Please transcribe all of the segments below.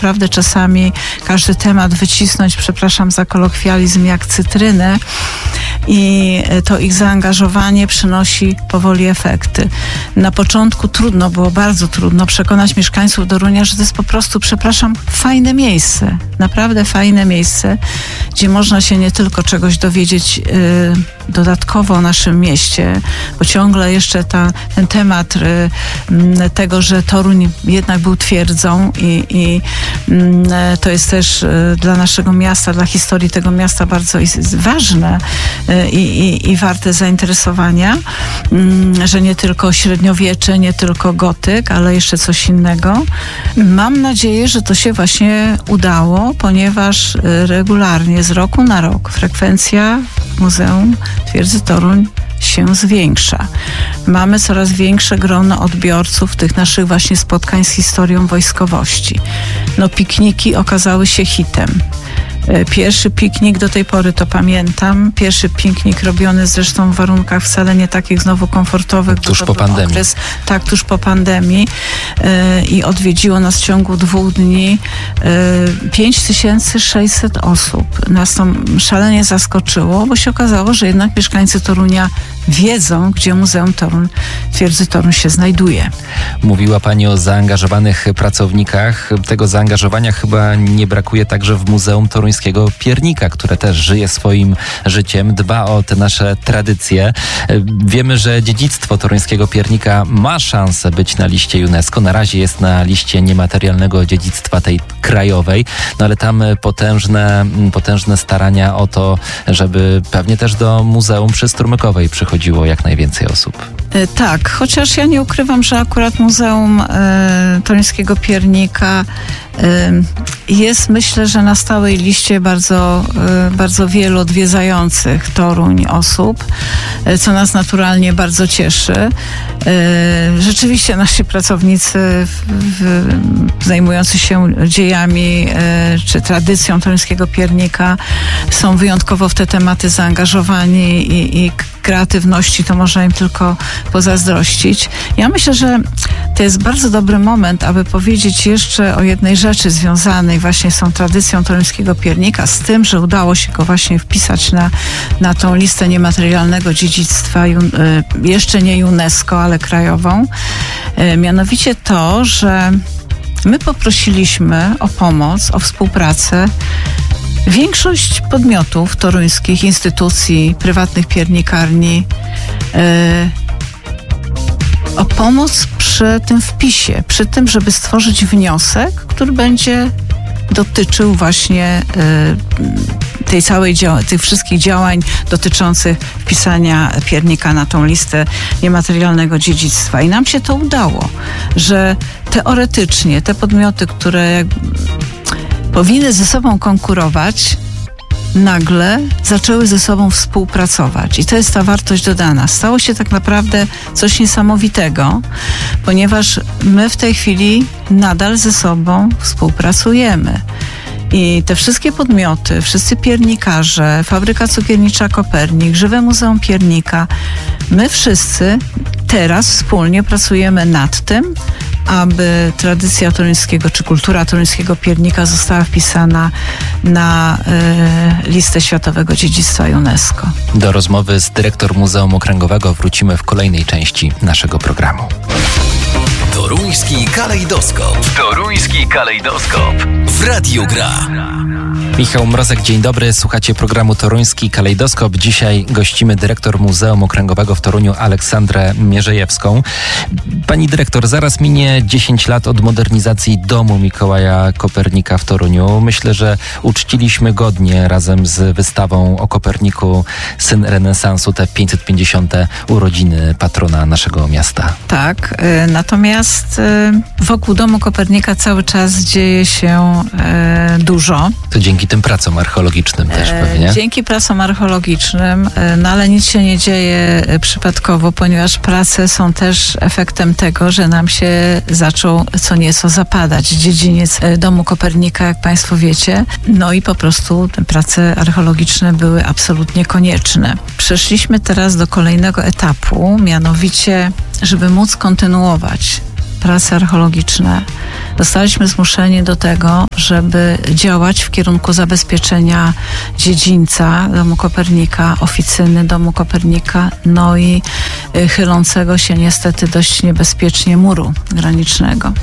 naprawdę czasami każdy temat wycisnąć, przepraszam za kolokwializm, jak cytrynę, i to ich zaangażowanie przynosi powoli efekty. Na początku trudno było, bardzo trudno przekonać mieszkańców Torunia, że to jest po prostu, przepraszam, fajne miejsce. Naprawdę fajne miejsce, gdzie można się nie tylko czegoś dowiedzieć dodatkowo o naszym mieście, bo ciągle jeszcze ten temat tego, że Toruń jednak był twierdzą i to jest też dla naszego miasta, dla historii tego miasta bardzo ważne i warte zainteresowania, że nie tylko średniowiecze, nie tylko gotyk, ale jeszcze coś innego. Mam nadzieję, że to się właśnie udało, ponieważ regularnie z roku na rok frekwencja Muzeum Twierdzy Toruń się zwiększa. Mamy coraz większe grono odbiorców tych naszych właśnie spotkań z historią wojskowości. Pikniki okazały się hitem. Pierwszy piknik, do tej pory to pamiętam, pierwszy piknik robiony zresztą w warunkach wcale nie takich znowu komfortowych. Tuż po pandemii. Okres, tak, tuż po pandemii i odwiedziło nas w ciągu 2 dni 5600 osób. Nas to szalenie zaskoczyło, bo się okazało, że jednak mieszkańcy Torunia wiedzą, gdzie Muzeum Twierdzy Toruń się znajduje. Mówiła Pani o zaangażowanych pracownikach. Tego zaangażowania chyba nie brakuje także w Muzeum Toruńskiego Piernika, które też żyje swoim życiem, dba o te nasze tradycje. Wiemy, że dziedzictwo toruńskiego piernika ma szansę być na liście UNESCO. Na razie jest na liście niematerialnego dziedzictwa tej krajowej, ale tam potężne starania o to, żeby pewnie też do Muzeum przy Strumykowej przychodziło jak najwięcej osób. Tak, chociaż ja nie ukrywam, że akurat Muzeum Toruńskiego Piernika jest, myślę, że na stałej liście bardzo wielu odwiedzających Toruń osób, co nas naturalnie bardzo cieszy. Rzeczywiście nasi pracownicy zajmujący się dziejami czy tradycją toruńskiego piernika są wyjątkowo w te tematy zaangażowani i kreatywności to można im tylko pozazdrościć. Ja myślę, że to jest bardzo dobry moment, aby powiedzieć jeszcze o jednej rzeczy związanej właśnie z tą tradycją toruńskiego piernika, z tym, że udało się go właśnie wpisać na tą listę niematerialnego dziedzictwa, jeszcze nie UNESCO, ale krajową. Mianowicie to, że my poprosiliśmy o pomoc, o współpracę większość podmiotów toruńskich, instytucji, prywatnych piernikarni o pomoc przy tym wpisie, przy tym, żeby stworzyć wniosek, który będzie dotyczył właśnie tych wszystkich działań dotyczących wpisania piernika na tą listę niematerialnego dziedzictwa. I nam się to udało, że teoretycznie te podmioty, które powinny ze sobą konkurować, nagle zaczęły ze sobą współpracować. I to jest ta wartość dodana. Stało się tak naprawdę coś niesamowitego, ponieważ my w tej chwili nadal ze sobą współpracujemy. I te wszystkie podmioty, wszyscy piernikarze, Fabryka Cukiernicza Kopernik, Żywe Muzeum Piernika, my wszyscy teraz wspólnie pracujemy nad tym, aby tradycja toruńskiego, czy kultura toruńskiego piernika została wpisana na listę Światowego Dziedzictwa UNESCO. Do rozmowy z dyrektor Muzeum Okręgowego wrócimy w kolejnej części naszego programu. Toruński kalejdoskop. Toruński kalejdoskop. W Radiu Gra. Michał Mrozek, dzień dobry. Słuchacie programu Toruński Kalejdoskop. Dzisiaj gościmy dyrektor Muzeum Okręgowego w Toruniu, Aleksandrę Mierzejewską. Pani dyrektor, zaraz minie 10 lat od modernizacji domu Mikołaja Kopernika w Toruniu. Myślę, że uczciliśmy godnie razem z wystawą o Koperniku, syn renesansu, te 550. urodziny patrona naszego miasta. Tak, natomiast wokół domu Kopernika cały czas dzieje się dużo. To dzięki tym pracom archeologicznym też pewnie. Dzięki pracom archeologicznym, ale nic się nie dzieje przypadkowo, ponieważ prace są też efektem tego, że nam się zaczął co nieco zapadać dziedziniec domu Kopernika, jak Państwo wiecie. No i po prostu te prace archeologiczne były absolutnie konieczne. Przeszliśmy teraz do kolejnego etapu, mianowicie, żeby móc kontynuować prace archeologiczne zostaliśmy zmuszeni do tego, żeby działać w kierunku zabezpieczenia dziedzińca Domu Kopernika, oficyny Domu Kopernika, no i chylącego się niestety dość niebezpiecznie muru granicznego.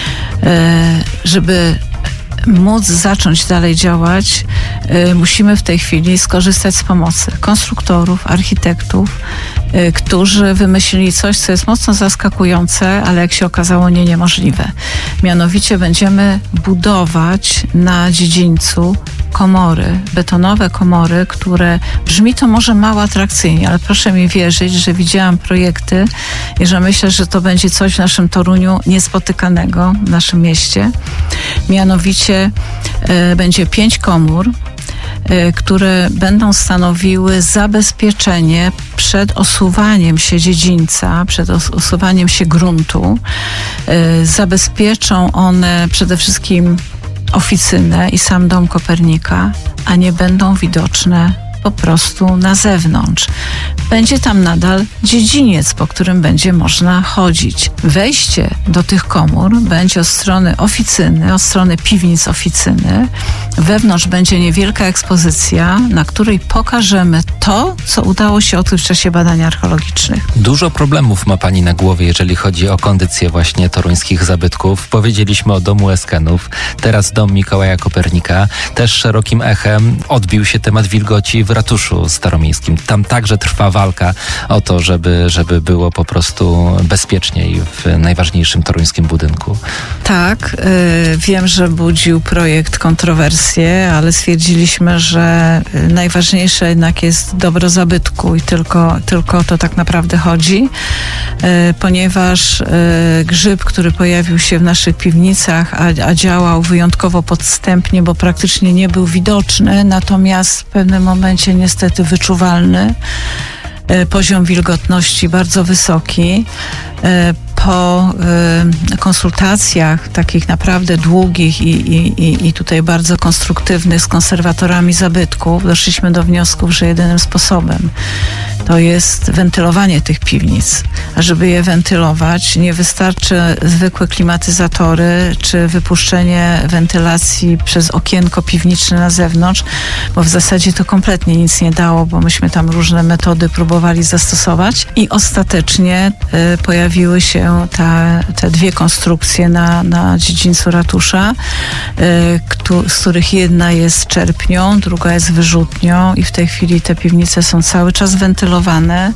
Żeby móc zacząć dalej działać, musimy w tej chwili skorzystać z pomocy konstruktorów, architektów, którzy wymyślili coś, co jest mocno zaskakujące, ale jak się okazało niemożliwe. Mianowicie będziemy budować na dziedzińcu komory, betonowe komory, które brzmi to może mało atrakcyjnie, ale proszę mi wierzyć, że widziałam projekty i że myślę, że to będzie coś w naszym Toruniu niespotykanego, w naszym mieście. Mianowicie będzie 5 komór, które będą stanowiły zabezpieczenie przed osuwaniem się dziedzińca, przed osuwaniem się gruntu. Zabezpieczą one przede wszystkim oficynę i sam Dom Kopernika, a nie będą widoczne po prostu na zewnątrz. Będzie tam nadal dziedziniec, po którym będzie można chodzić. Wejście do tych komór będzie od strony oficyny, od strony piwnic oficyny. Wewnątrz będzie niewielka ekspozycja, na której pokażemy to, co udało się odkryć w czasie badań archeologicznych. Dużo problemów ma pani na głowie, jeżeli chodzi o kondycję właśnie toruńskich zabytków. Powiedzieliśmy o domu Eskenów, teraz dom Mikołaja Kopernika. Też szerokim echem odbił się temat wilgoci w ratuszu staromiejskim. Tam także trwa walka o to, żeby było po prostu bezpieczniej w najważniejszym toruńskim budynku. Tak, wiem, że budził projekt kontrowersje, ale stwierdziliśmy, że najważniejsze jednak jest dobro zabytku i tylko o to tak naprawdę chodzi, ponieważ grzyb, który pojawił się w naszych piwnicach, a działał wyjątkowo podstępnie, bo praktycznie nie był widoczny, natomiast w pewnym momencie niestety wyczuwalny, poziom wilgotności bardzo wysoki. Po konsultacjach takich naprawdę długich i tutaj bardzo konstruktywnych z konserwatorami zabytków doszliśmy do wniosków, że jedynym sposobem to jest wentylowanie tych piwnic. A żeby je wentylować, nie wystarczy zwykłe klimatyzatory czy wypuszczenie wentylacji przez okienko piwniczne na zewnątrz, bo w zasadzie to kompletnie nic nie dało, bo myśmy tam różne metody próbowali zastosować i ostatecznie pojawiły się te 2 konstrukcje na dziedzińcu ratusza, z których jedna jest czerpnią, druga jest wyrzutnią i w tej chwili te piwnice są cały czas wentylowane.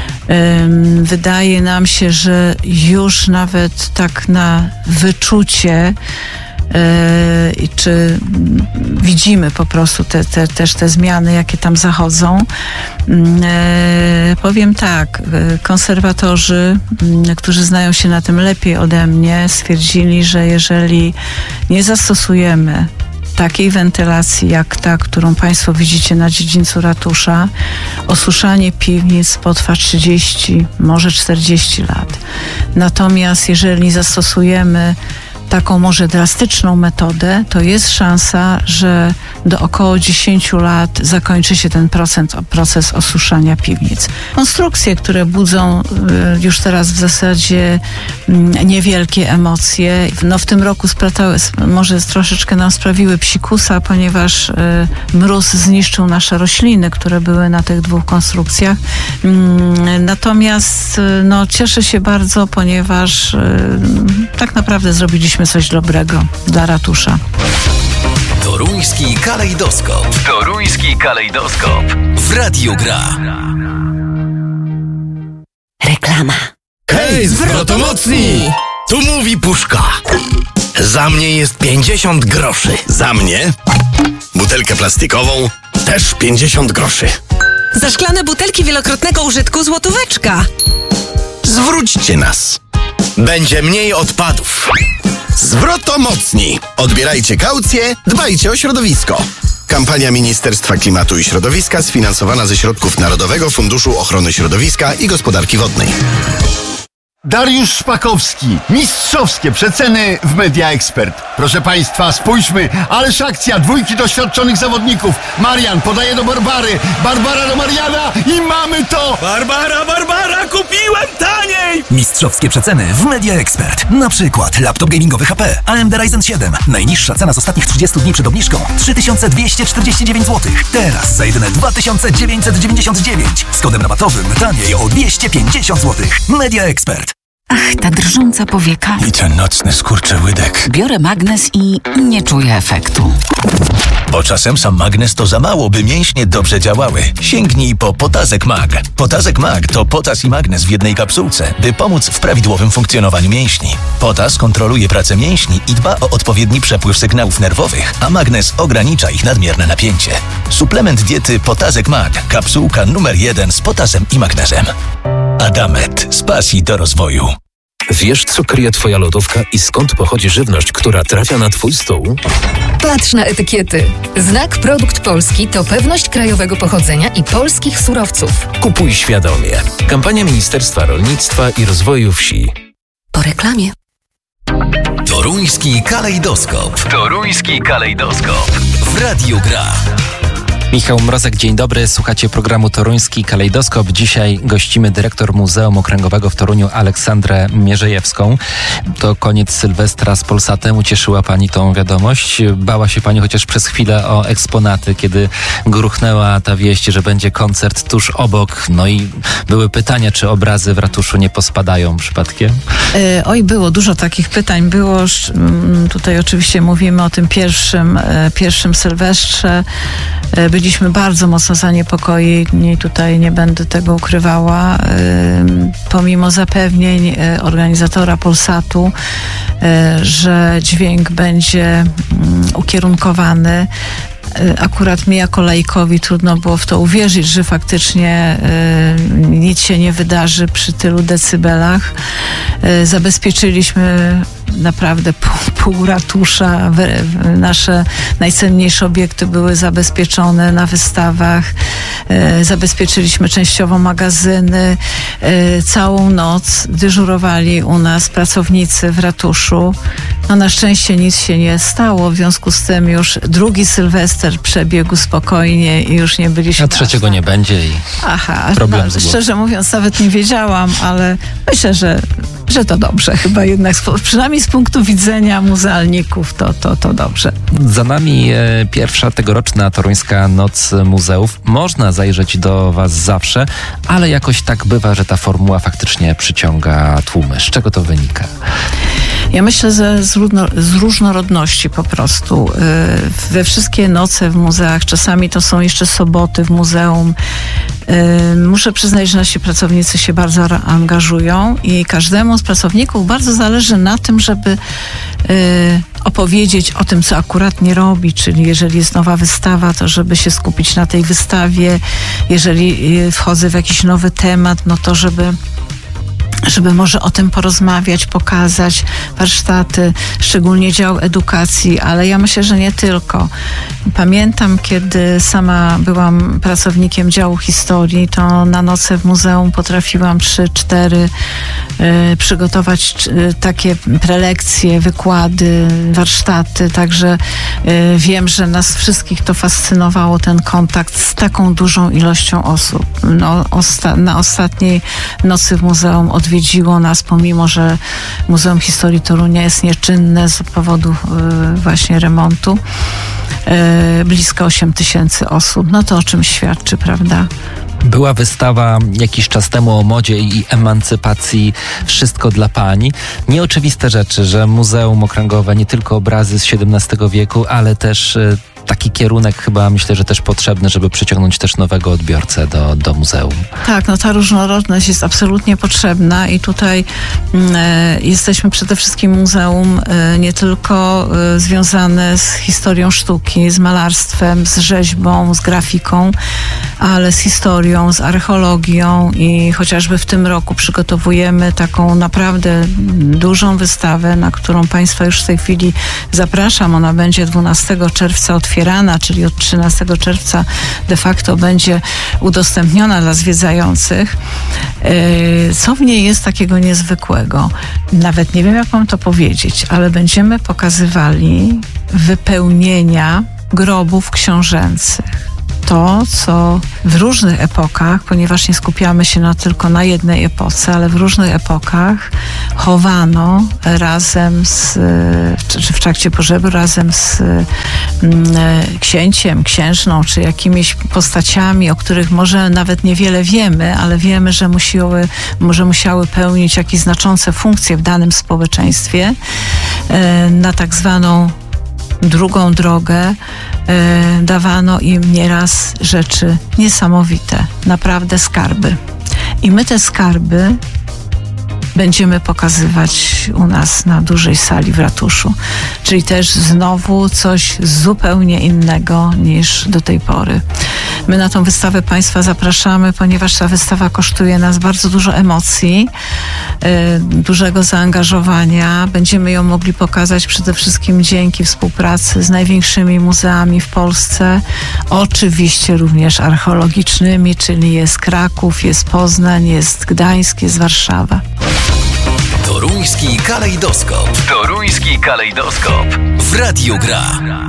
Wydaje nam się, że już nawet tak na wyczucie czy widzimy po prostu też te zmiany, jakie tam zachodzą. Powiem tak, konserwatorzy, którzy znają się na tym lepiej ode mnie, stwierdzili, że jeżeli nie zastosujemy takiej wentylacji jak ta, którą Państwo widzicie na dziedzińcu ratusza, osuszanie piwnic potrwa 30, może 40 lat. Natomiast jeżeli zastosujemy taką może drastyczną metodę, to jest szansa, że do około 10 lat zakończy się ten proces osuszania piwnic. Konstrukcje, które budzą już teraz w zasadzie niewielkie emocje. W tym roku może troszeczkę nam sprawiły psikusa, ponieważ mróz zniszczył nasze rośliny, które były na tych 2 konstrukcjach. Natomiast cieszę się bardzo, ponieważ tak naprawdę zrobiliśmy coś dobrego dla ratusza. Toruński kalejdoskop. Toruński kalejdoskop. W Radiu Gra. Reklama. Hej, zwrotomocni! Tu mówi Puszka. Za mnie jest 50 groszy. Za mnie butelkę plastikową też 50 groszy. Za szklane butelki wielokrotnego użytku złotóweczka. Zwróćcie nas. Będzie mniej odpadów. Zwrotomocni. Odbierajcie kaucję, dbajcie o środowisko. Kampania Ministerstwa Klimatu i Środowiska sfinansowana ze środków Narodowego Funduszu Ochrony Środowiska i Gospodarki Wodnej. Dariusz Szpakowski. Mistrzowskie przeceny w Media Expert. Proszę Państwa, spójrzmy, ależ akcja, dwójki doświadczonych zawodników. Marian podaje do Barbary, Barbara do Mariana i mamy to! Barbara, kupiłem taniej! Mistrzowskie przeceny w Media Expert. Na przykład laptop gamingowy HP AMD Ryzen 7. Najniższa cena z ostatnich 30 dni przed obniżką 3249 zł. Teraz za jedyne 2999. Z kodem rabatowym taniej o 250 zł. Media Expert. Ach, ta drżąca powieka. I ten nocny skurczyłydek. Biorę magnes i nie czuję efektu. Bo czasem sam magnes to za mało, by mięśnie dobrze działały. Sięgnij po Potazek Mag. Potazek Mag to potas i magnes w jednej kapsułce, by pomóc w prawidłowym funkcjonowaniu mięśni. Potas kontroluje pracę mięśni i dba o odpowiedni przepływ sygnałów nerwowych, a magnes ogranicza ich nadmierne napięcie. Suplement diety Potazek Mag. Kapsułka numer 1 z potasem i magnezem. Adamet. Z pasji do rozwoju. Wiesz, co kryje twoja lodówka i skąd pochodzi żywność, która trafia na twój stół? Patrz na etykiety. Znak Produkt Polski to pewność krajowego pochodzenia i polskich surowców. Kupuj świadomie. Kampania Ministerstwa Rolnictwa i Rozwoju Wsi. Po reklamie. Toruński kalejdoskop. Toruński kalejdoskop. W Radiu Gra. Michał Mrozek, dzień dobry. Słuchacie programu Toruński Kalejdoskop. Dzisiaj gościmy dyrektor Muzeum Okręgowego w Toruniu Aleksandrę Mierzejewską. To koniec Sylwestra z Polsatem. Ucieszyła Pani tą wiadomość? Bała się Pani chociaż przez chwilę o eksponaty, kiedy gruchnęła ta wieść, że będzie koncert tuż obok. No i były pytania, czy obrazy w ratuszu nie pospadają przypadkiem? Oj, było dużo takich pytań. Było, tutaj oczywiście mówimy o tym pierwszym Sylwestrze. Byliśmy bardzo mocno zaniepokojeni, tutaj nie będę tego ukrywała, pomimo zapewnień organizatora Polsatu, że dźwięk będzie ukierunkowany. Akurat mi jako laikowi trudno było w to uwierzyć, że faktycznie nic się nie wydarzy przy tylu decybelach. Zabezpieczyliśmy naprawdę pół ratusza. Nasze najcenniejsze obiekty były zabezpieczone na wystawach. Zabezpieczyliśmy częściowo magazyny. Całą noc dyżurowali u nas pracownicy w ratuszu. No na szczęście nic się nie stało, w związku z tym już drugi Sylwester przebiegł spokojnie i już nie byliśmy... A trzeciego nie będzie i problem szczerze mówiąc nawet nie wiedziałam, ale myślę, że to dobrze chyba jednak, przynajmniej z punktu widzenia muzealników to dobrze. Za nami pierwsza tegoroczna Toruńska Noc Muzeów. Można zajrzeć do Was zawsze, ale jakoś tak bywa, że ta formuła faktycznie przyciąga tłumy. Z czego to wynika? Ja myślę, że z różnorodności po prostu. We wszystkie noce w muzeach, czasami to są jeszcze soboty w muzeum. Muszę przyznać, że nasi pracownicy się bardzo angażują i każdemu z pracowników bardzo zależy na tym, żeby opowiedzieć o tym, co akurat nie robi, czyli jeżeli jest nowa wystawa, to żeby się skupić na tej wystawie. Jeżeli wchodzę w jakiś nowy temat, no to żeby może o tym porozmawiać, pokazać warsztaty, szczególnie dział edukacji, ale ja myślę, że nie tylko. Pamiętam, kiedy sama byłam pracownikiem działu historii, to na noce w muzeum potrafiłam 3-4 przygotować takie prelekcje, wykłady, warsztaty, także wiem, że nas wszystkich to fascynowało, ten kontakt z taką dużą ilością osób. No, na ostatniej nocy w muzeum odwiedziło nas, pomimo że Muzeum Historii Torunia jest nieczynne z powodu właśnie remontu, blisko 8 000 osób. No to o czym świadczy, prawda? Była wystawa jakiś czas temu o modzie i emancypacji, wszystko dla pani. Nieoczywiste rzeczy, że Muzeum Okręgowe nie tylko obrazy z XVII wieku, ale też taki kierunek chyba myślę, że też potrzebny, żeby przyciągnąć też nowego odbiorcę do muzeum. Tak, no ta różnorodność jest absolutnie potrzebna i tutaj jesteśmy przede wszystkim muzeum nie tylko związane z historią sztuki, z malarstwem, z rzeźbą, z grafiką, ale z historią, z archeologią i chociażby w tym roku przygotowujemy taką naprawdę dużą wystawę, na którą Państwa już w tej chwili zapraszam. Ona będzie 12 czerwca otwierana otwierana, czyli od 13 czerwca de facto będzie udostępniona dla zwiedzających. Co w niej jest takiego niezwykłego? Nawet nie wiem, jak mam to powiedzieć, ale będziemy pokazywali wypełnienia grobów książęcych. To, co w różnych epokach, ponieważ nie skupiamy się tylko na jednej epoce, ale w różnych epokach chowano razem czy w trakcie pogrzebu razem z księciem, księżną, czy jakimiś postaciami, o których może nawet niewiele wiemy, ale wiemy, że musiały pełnić jakieś znaczące funkcje w danym społeczeństwie, na tak zwaną drugą drogę dawano im nieraz rzeczy niesamowite, naprawdę skarby. I my te skarby będziemy pokazywać u nas na dużej sali w ratuszu. Czyli też znowu coś zupełnie innego niż do tej pory. My na tą wystawę Państwa zapraszamy, ponieważ ta wystawa kosztuje nas bardzo dużo emocji, dużego zaangażowania. Będziemy ją mogli pokazać przede wszystkim dzięki współpracy z największymi muzeami w Polsce, oczywiście również archeologicznymi, czyli jest Kraków, jest Poznań, jest Gdańsk, jest Warszawa. Toruński kalejdoskop. Toruński kalejdoskop. W Radiu Gra.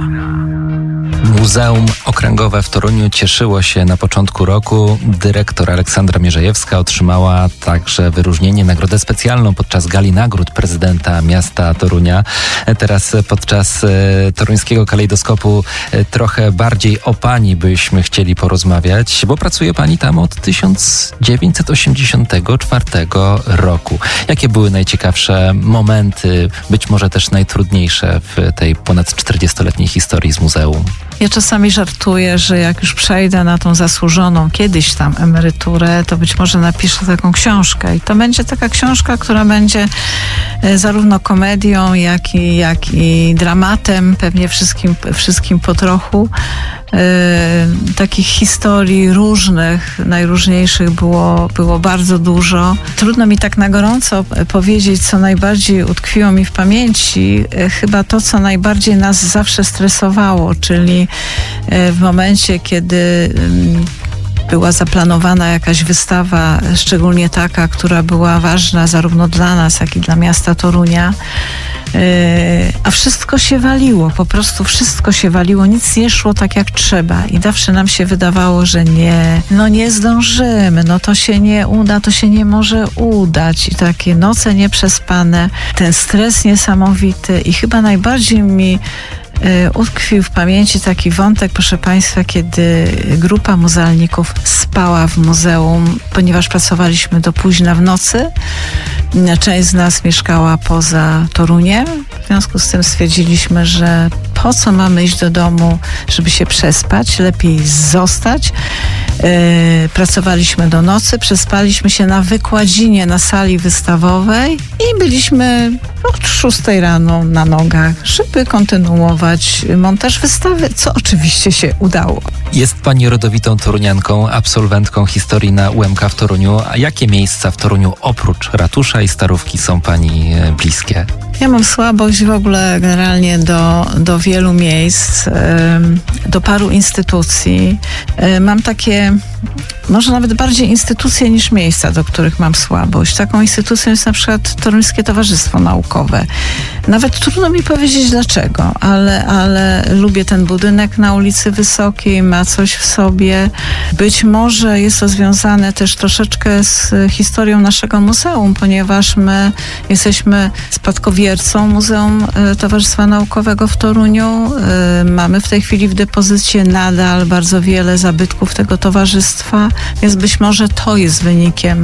Muzeum Okręgowe w Toruniu cieszyło się na początku roku. Dyrektor Aleksandra Mierzejewska otrzymała także wyróżnienie, nagrodę specjalną podczas gali nagród prezydenta miasta Torunia. Teraz podczas toruńskiego kalejdoskopu trochę bardziej o pani byśmy chcieli porozmawiać, bo pracuje pani tam od 1984 roku. Jakie były najciekawsze momenty, być może też najtrudniejsze w tej ponad 40-letniej historii z muzeum? Ja czasami żartuję, że jak już przejdę na tą zasłużoną kiedyś tam emeryturę, to być może napiszę taką książkę. I to będzie taka książka, która będzie zarówno komedią, jak i dramatem, pewnie wszystkim po trochu. Takich historii różnych, najróżniejszych było bardzo dużo. Trudno mi tak na gorąco powiedzieć, co najbardziej utkwiło mi w pamięci. Chyba to, co najbardziej nas zawsze stresowało, czyli w momencie, kiedy była zaplanowana jakaś wystawa, szczególnie taka, która była ważna zarówno dla nas, jak i dla miasta Torunia, a wszystko się waliło, po prostu wszystko się waliło, nic nie szło tak jak trzeba i zawsze nam się wydawało, że nie zdążymy, to się nie uda, to się nie może udać i takie noce nieprzespane, ten stres niesamowity i chyba najbardziej mi utkwił w pamięci taki wątek, proszę Państwa, kiedy grupa muzealników spała w muzeum, ponieważ pracowaliśmy do późna w nocy. Część z nas mieszkała poza Toruniem. W związku z tym stwierdziliśmy, że po co mamy iść do domu, żeby się przespać, lepiej zostać. Pracowaliśmy do nocy, przespaliśmy się na wykładzinie na sali wystawowej i byliśmy od 6 rano na nogach, żeby kontynuować montaż wystawy, co oczywiście się udało. Jest pani rodowitą torunianką, absolwentką historii na UMK w Toruniu. A jakie miejsca w Toruniu oprócz ratusza i Starówki są pani bliskie? Ja mam słabość w ogóle generalnie do wielu miejsc, do paru instytucji. Mam takie, może nawet bardziej instytucje niż miejsca, do których mam słabość. Taką instytucją jest na przykład Toruńskie Towarzystwo Naukowe. Nawet trudno mi powiedzieć dlaczego, ale lubię ten budynek na ulicy Wysokiej, ma coś w sobie. Być może jest to związane też troszeczkę z historią naszego muzeum, ponieważ my jesteśmy spadkobiercą Muzeum Towarzystwa Naukowego w Toruniu. Mamy w tej chwili w depozycie nadal bardzo wiele zabytków tego towarzystwa, więc być może to jest wynikiem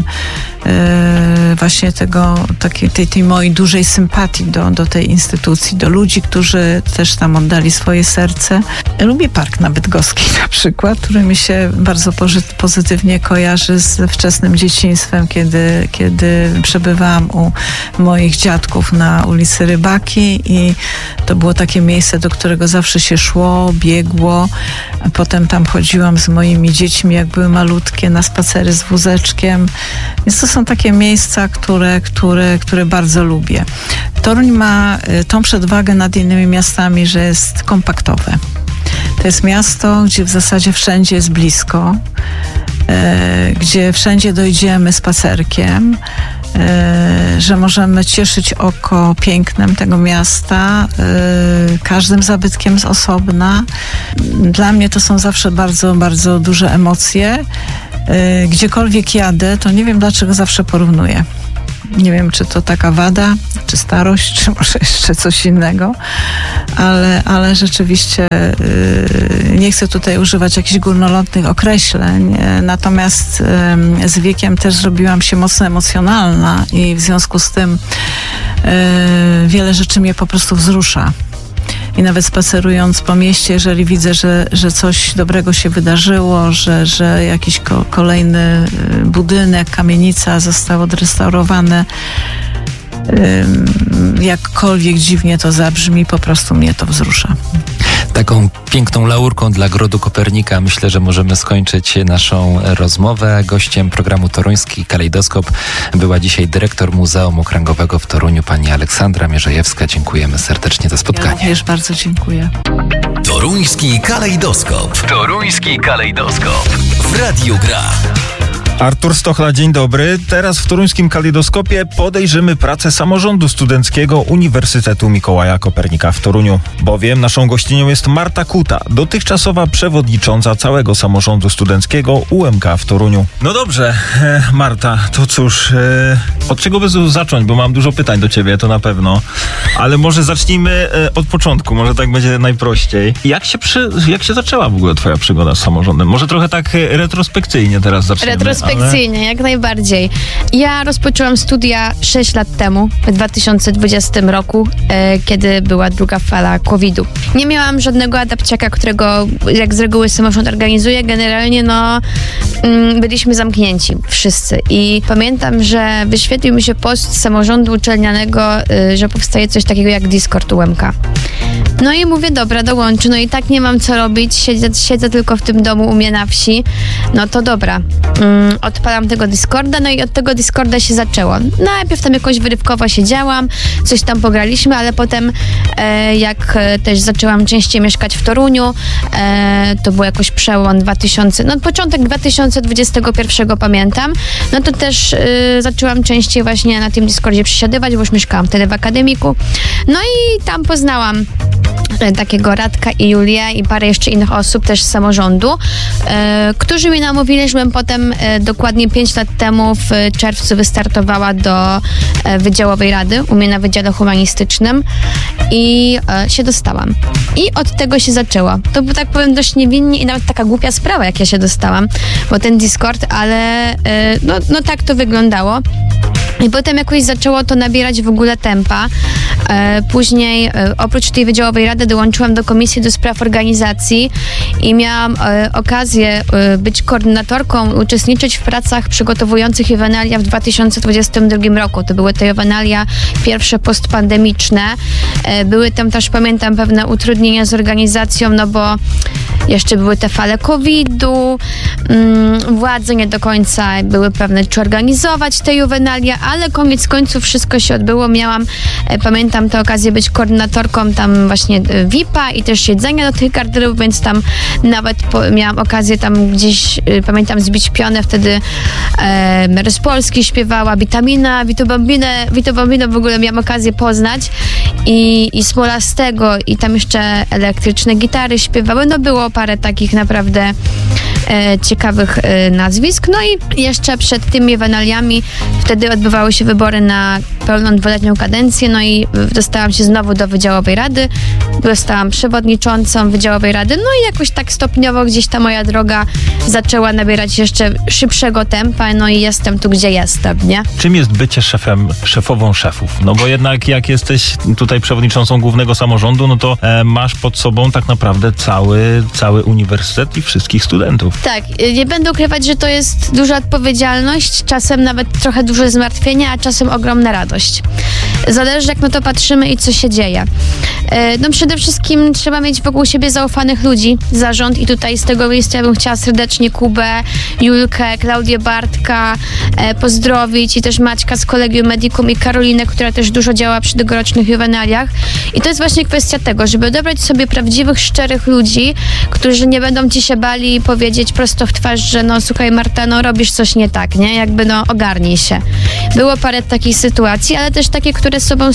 właśnie tej mojej dużej sympatii do tej instytucji, do ludzi, którzy też tam oddali swoje serce. Lubię Park na Bydgoskiej na przykład, który mi się bardzo pozytywnie kojarzy z wczesnym dzieciństwem, kiedy przebywałam u moich dziadków na ulicy Rybaki i to było takie miejsce, do którego zawsze się szło, biegło. Potem tam chodziłam z moimi dziećmi, jak były malutkie, na spacery z wózeczkiem. Więc to są takie miejsca, które bardzo lubię. Toruń ma tą przewagę nad innymi miastami, że jest kompaktowe. To jest miasto, gdzie w zasadzie wszędzie jest blisko, gdzie wszędzie dojdziemy spacerkiem, że możemy cieszyć oko pięknem tego miasta, każdym zabytkiem z osobna. Dla mnie to są zawsze bardzo, bardzo duże emocje. Gdziekolwiek jadę, to nie wiem, dlaczego zawsze porównuję. Nie wiem, czy to taka wada, czy starość, czy może jeszcze coś innego, ale rzeczywiście nie chcę tutaj używać jakichś górnolotnych określeń, natomiast z wiekiem też zrobiłam się mocno emocjonalna i w związku z tym wiele rzeczy mnie po prostu wzrusza. I nawet spacerując po mieście, jeżeli widzę, że coś dobrego się wydarzyło, że jakiś kolejny budynek, kamienica został odrestaurowany, jakkolwiek dziwnie to zabrzmi, po prostu mnie to wzrusza. Taką piękną laurką dla Grodu Kopernika myślę, że możemy skończyć naszą rozmowę. Gościem programu Toruński Kalejdoskop była dzisiaj dyrektor Muzeum Okręgowego w Toruniu, pani Aleksandra Mierzejewska. Dziękujemy serdecznie za spotkanie. Ja również bardzo dziękuję. Toruński Kalejdoskop. Toruński Kalejdoskop. W Radiu Gra. Artur Stochla, dzień dobry. Teraz w toruńskim Kalejdoskopie podejrzymy pracę samorządu studenckiego Uniwersytetu Mikołaja Kopernika w Toruniu. Bowiem naszą gościnią jest Marta Kuta, dotychczasowa przewodnicząca całego samorządu studenckiego UMK w Toruniu. No dobrze, Marta, to cóż, od czego by zacząć, bo mam dużo pytań do ciebie, to na pewno. Ale może zacznijmy od początku, może tak będzie najprościej. Jak się zaczęła w ogóle twoja przygoda z samorządem? Może trochę tak retrospekcyjnie teraz zaczniemy. Retrospekcyjnie, jak najbardziej. Ja rozpoczęłam studia 6 lat temu, w 2020 roku, kiedy była druga fala COVID-u. Nie miałam żadnego adapciaka, którego jak z reguły samorząd organizuje. Generalnie byliśmy zamknięci wszyscy. I pamiętam, że wyświetlił mi się post samorządu uczelnianego, że powstaje coś takiego jak Discord UMK. No i mówię, dobra, dołączę. No i tak nie mam co robić, siedzę tylko w tym domu u mnie na wsi. No to dobra. Odpalam tego Discorda, no i od tego Discorda się zaczęło. Najpierw tam jakoś wyrywkowo siedziałam, coś tam pograliśmy, ale potem jak też zaczęłam częściej mieszkać w Toruniu, to było jakoś przełom początek 2021 pamiętam, no to też zaczęłam częściej właśnie na tym Discordzie przysiadywać, bo już mieszkałam wtedy w akademiku. No i tam poznałam takiego Radka i Julię i parę jeszcze innych osób też z samorządu, którzy mi namówili, żebym potem dokładnie 5 lat temu w czerwcu wystartowała do Wydziałowej Rady u mnie na Wydziale Humanistycznym i się dostałam. I od tego się zaczęło. To było, tak powiem, dość niewinnie i nawet taka głupia sprawa, jak ja się dostałam, bo ten Discord, ale no tak to wyglądało. I potem jakoś zaczęło to nabierać w ogóle tempa. Później oprócz tej Wydziałowej Rady dołączyłam do Komisji do Spraw Organizacji i miałam okazję być koordynatorką, uczestniczyć w pracach przygotowujących juwenalia w 2022 roku. To były te juwenalia pierwsze postpandemiczne. Były tam też, pamiętam, pewne utrudnienia z organizacją, no bo jeszcze były te fale COVID-u, władze nie do końca były pewne, czy organizować te juwenalia, ale koniec końców wszystko się odbyło. Miałam, pamiętam tę okazję, być koordynatorką tam właśnie VIP-a i też jedzenia do tych garderów, więc tam nawet miałam okazję tam gdzieś, pamiętam, zbić pionę, wtedy Mary z Polski śpiewała, Witamina, Vito Bambino w ogóle miałam okazję poznać i Smolastego i tam jeszcze elektryczne gitary śpiewały, no było parę takich naprawdę ciekawych nazwisk. No i jeszcze przed tymi juwenaliami wtedy odbywały się wybory na pełną 2-letnią kadencję, no i dostałam się znowu do Wydziałowej Rady, zostałam przewodniczącą Wydziałowej Rady, no i jakoś tak stopniowo gdzieś ta moja droga zaczęła nabierać jeszcze szybszego tempa, no i jestem tu, gdzie jestem, nie? Czym jest bycie szefową szefów? No bo jednak jak jesteś tutaj przewodniczącą głównego samorządu, no to masz pod sobą tak naprawdę cały uniwersytet i wszystkich studentów. studentów. Tak, nie będę ukrywać, że to jest duża odpowiedzialność, czasem nawet trochę duże zmartwienie, a czasem ogromna radość. Zależy, jak na to patrzymy i co się dzieje. No przede wszystkim trzeba mieć wokół siebie zaufanych ludzi, zarząd, i tutaj z tego miejsca ja bym chciała serdecznie Kubę, Julkę, Klaudię Bartka pozdrowić, i też Maćka z Collegium Medicum i Karolinę, która też dużo działa przy tegorocznych juwenaliach. I to jest właśnie kwestia tego, żeby dobrać sobie prawdziwych, szczerych ludzi, którzy nie będą ci się bali powiedzieć prosto w twarz, że no słuchaj Marta, no robisz coś nie tak, nie? Jakby no ogarnij się. Było parę takich sytuacji, ale też takie, które są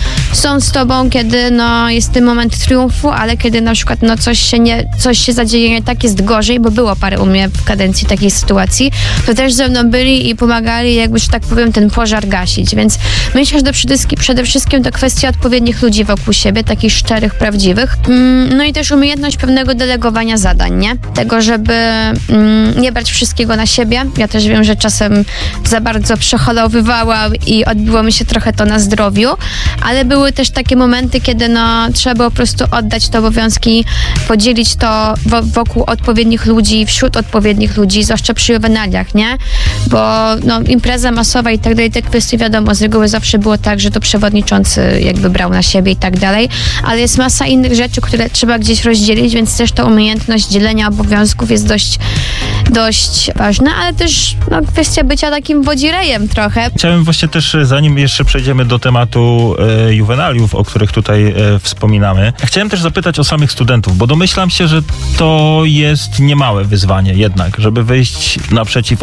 z tobą, kiedy no jest ten moment triumfu, ale kiedy na przykład no coś się zadzieje nie tak, jest gorzej, bo było parę u mnie w kadencji takiej sytuacji, to też ze mną byli i pomagali jakby, że tak powiem, ten pożar gasić. Więc myślę, że przede wszystkim to kwestia odpowiednich ludzi wokół siebie, takich szczerych, prawdziwych. No i też umiejętność pewnego delegowania zadań, nie? Tego, żeby nie brać wszystkiego na siebie. Ja też wiem, że czasem za bardzo przeholowywałam i odbiło mi się trochę to na zdrowiu, ale były też takie momenty, kiedy no trzeba było po prostu oddać te obowiązki, podzielić to wokół odpowiednich ludzi, wśród odpowiednich ludzi, zwłaszcza przy juwenaliach, nie? Bo no impreza masowa i tak dalej, te kwestie wiadomo, z reguły zawsze było tak, że to przewodniczący jakby brał na siebie i tak dalej, ale jest masa innych rzeczy, które trzeba gdzieś rozdzielić, więc też ta umiejętność dzielenia obowiązków jest dość ważna, ale też no, kwestia bycia takim wodzirejem trochę. Chciałem właśnie też, zanim jeszcze przejdziemy do tematu juwenaliów, o których tutaj wspominamy, chciałem też zapytać o samych studentów, bo domyślam się, że to jest niemałe wyzwanie jednak, żeby wyjść naprzeciw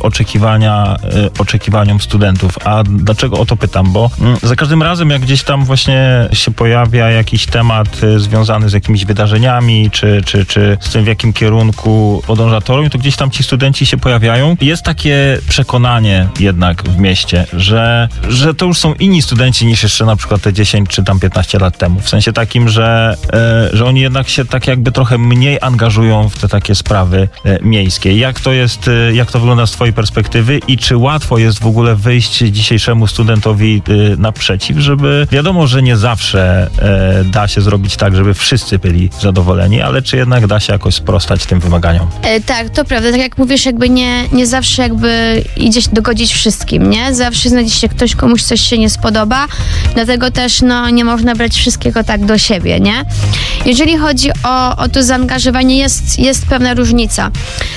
oczekiwaniom studentów. A dlaczego o to pytam? Bo za każdym razem, jak gdzieś tam właśnie się pojawia jakiś temat związany z jakimiś wydarzeniami, czy z tym, w jakim kierunku podąża Toruń, to gdzieś tam ci studenci się pojawiają. Jest takie przekonanie jednak w mieście, że to już są inni studenci niż jeszcze na przykład te 10 czy tam 15 lat temu. W sensie takim, że oni jednak się tak jakby trochę mniej angażują w te takie sprawy miejskie. Jak to wygląda z twojej perspektywy i czy łatwo jest w ogóle wyjść dzisiejszemu studentowi naprzeciw, żeby wiadomo, że nie zawsze da się zrobić tak, żeby wszyscy byli zadowoleni, ale czy jednak da się jakoś sprostać tym wymaganiom? Tak, to prawda. Tak jak mówisz, jakby nie zawsze jakby idzie się dogodzić wszystkim, nie? Zawsze znajdzie się ktoś, komuś coś się nie spodoba, dlatego też no nie można brać wszystkiego tak do siebie, nie? Jeżeli chodzi o to zaangażowanie, jest pewna różnica.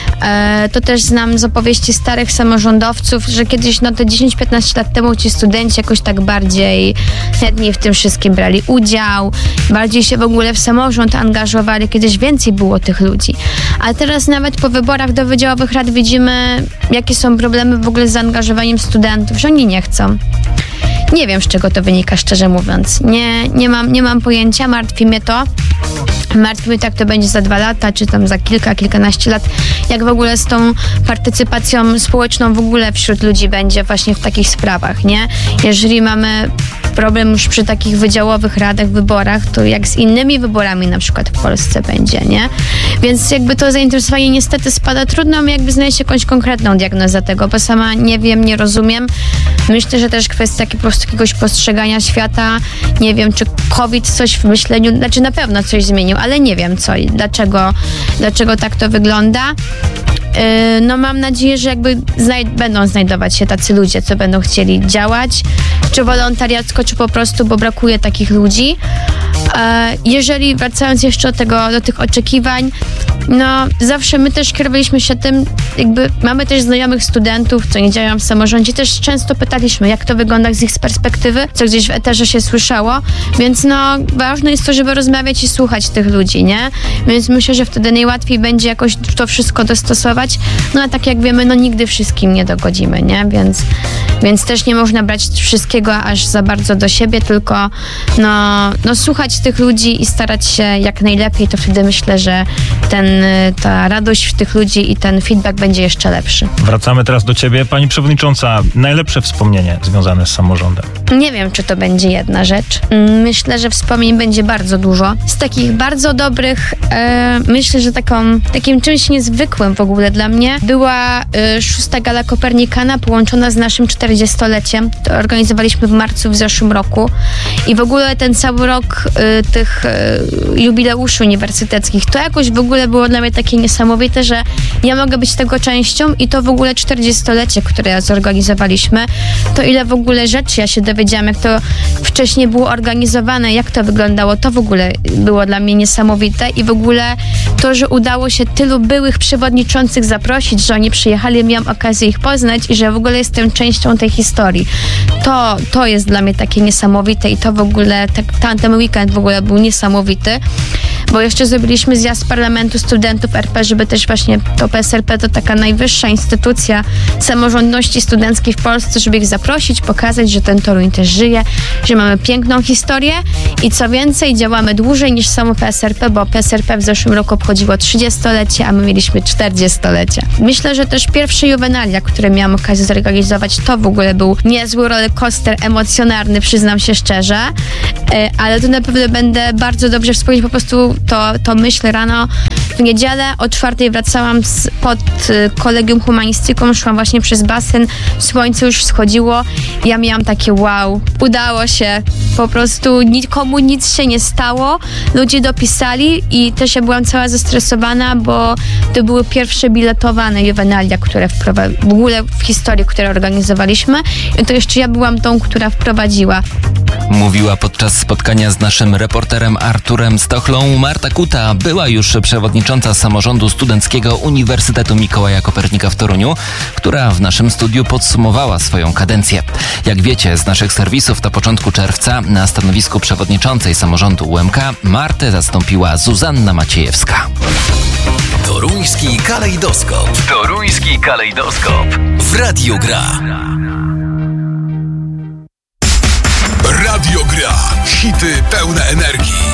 To też znam z opowieści starych samorządowców, że kiedyś no te 10-15 lat temu ci studenci jakoś tak bardziej chętnie w tym wszystkim brali udział, bardziej się w ogóle w samorząd angażowali, kiedyś więcej było tych ludzi. A teraz nawet po wyborach do wydziałowych rad widzimy, jakie są problemy w ogóle z zaangażowaniem studentów, że oni nie chcą. Nie wiem, z czego to wynika, szczerze mówiąc. Nie mam pojęcia, martwi mnie to. Martwi mnie, jak to będzie za 2 lata, czy tam za kilkanaście lat, jak w ogóle z tą partycypacją społeczną w ogóle wśród ludzi będzie właśnie w takich sprawach, nie? Jeżeli mamy problem już przy takich wydziałowych radach, wyborach, to jak z innymi wyborami na przykład w Polsce będzie, nie? Więc jakby to zainteresowanie niestety spada. Trudno mi jakby znaleźć jakąś konkretną diagnozę tego, bo sama nie wiem, nie rozumiem. Myślę, że też kwestia po prostu jakiegoś postrzegania świata. Nie wiem, czy COVID coś w myśleniu, znaczy na pewno coś zmienił, ale nie wiem co i dlaczego tak to wygląda. No mam nadzieję, że jakby będą znajdować się tacy ludzie, co będą chcieli działać, czy wolontariacko, czy po prostu, bo brakuje takich ludzi. Jeżeli wracając jeszcze do tych oczekiwań, no zawsze my też kierowaliśmy się tym, jakby mamy też znajomych studentów, co nie działają w samorządzie, też często pytaliśmy, jak to wygląda z ich perspektywy, co gdzieś w eterze się słyszało, więc no ważne jest to, żeby rozmawiać i słuchać tych ludzi, nie? Więc myślę, że wtedy najłatwiej będzie jakoś to wszystko dostosować, no a tak jak wiemy, no nigdy wszystkim nie dogodzimy, nie? Więc też nie można brać wszystkiego aż za bardzo do siebie, tylko no słuchać tych ludzi i starać się jak najlepiej, to wtedy myślę, że ta radość w tych ludzi i ten feedback będzie jeszcze lepszy. Wracamy teraz do ciebie. Pani przewodnicząca, najlepsze wspomnienie związane z samorządem? Nie wiem, czy to będzie jedna rzecz. Myślę, że wspomnień będzie bardzo dużo. Z takich bardzo dobrych, myślę, że takim czymś niezwykłym w ogóle dla mnie była 6. Gala Kopernikana połączona z naszym 40-leciem. To organizowaliśmy w marcu w zeszłym roku i w ogóle ten cały rok tych jubileuszy uniwersyteckich, to jakoś w ogóle było dla mnie takie niesamowite, że ja mogę być tego częścią i to w ogóle 40-lecie, które zorganizowaliśmy, to ile w ogóle rzeczy ja się dowiedziałam, jak to wcześniej było organizowane, jak to wyglądało, to w ogóle było dla mnie niesamowite i w ogóle to, że udało się tylu byłych przewodniczących zaprosić, że oni przyjechali, miałam okazję ich poznać i że w ogóle jestem częścią tej historii. To jest dla mnie takie niesamowite i to w ogóle, ten weekend w ogóle był niesamowity, bo jeszcze zrobiliśmy zjazd Parlamentu Studentów RP, żeby też właśnie to PSRP to taka najwyższa instytucja samorządności studenckiej w Polsce, żeby ich zaprosić, pokazać, że ten Toruń też żyje, że mamy piękną historię i co więcej, działamy dłużej niż samo PSRP, bo PSRP w zeszłym roku obchodziło 30-lecie, a my mieliśmy 40-lecie. Myślę, że też pierwsze juwenalia, które miałam okazję zorganizować, to w ogóle był niezły rollercoaster emocjonalny, przyznam się szczerze, ale tu na pewno będę bardzo dobrze wspomnieć, po prostu to myślę rano. W niedzielę o 4:00 wracałam pod Kolegium Humanistyką, szłam właśnie przez basen, słońce już wschodziło, ja miałam takie wow, udało się, po prostu nikomu nic się nie stało, ludzie dopisali i też ja byłam cała zestresowana, bo to były pierwsze biletowane juwenalia, które w ogóle w historii, które organizowaliśmy i to jeszcze ja byłam tą, która wprowadziła. Mówiła podczas spotkania z naszym reporterem Arturem Stochlą Marta Kuta, była już przewodnicząca Samorządu Studenckiego Uniwersytetu Mikołaja Kopernika w Toruniu, która w naszym studiu podsumowała swoją kadencję. Jak wiecie z naszych serwisów, na początku czerwca na stanowisku przewodniczącej Samorządu UMK Martę zastąpiła Zuzanna Maciejewska. Toruński kalejdoskop. Toruński kalejdoskop. W Radiu Gra. Radio Gra. Hity pełne energii.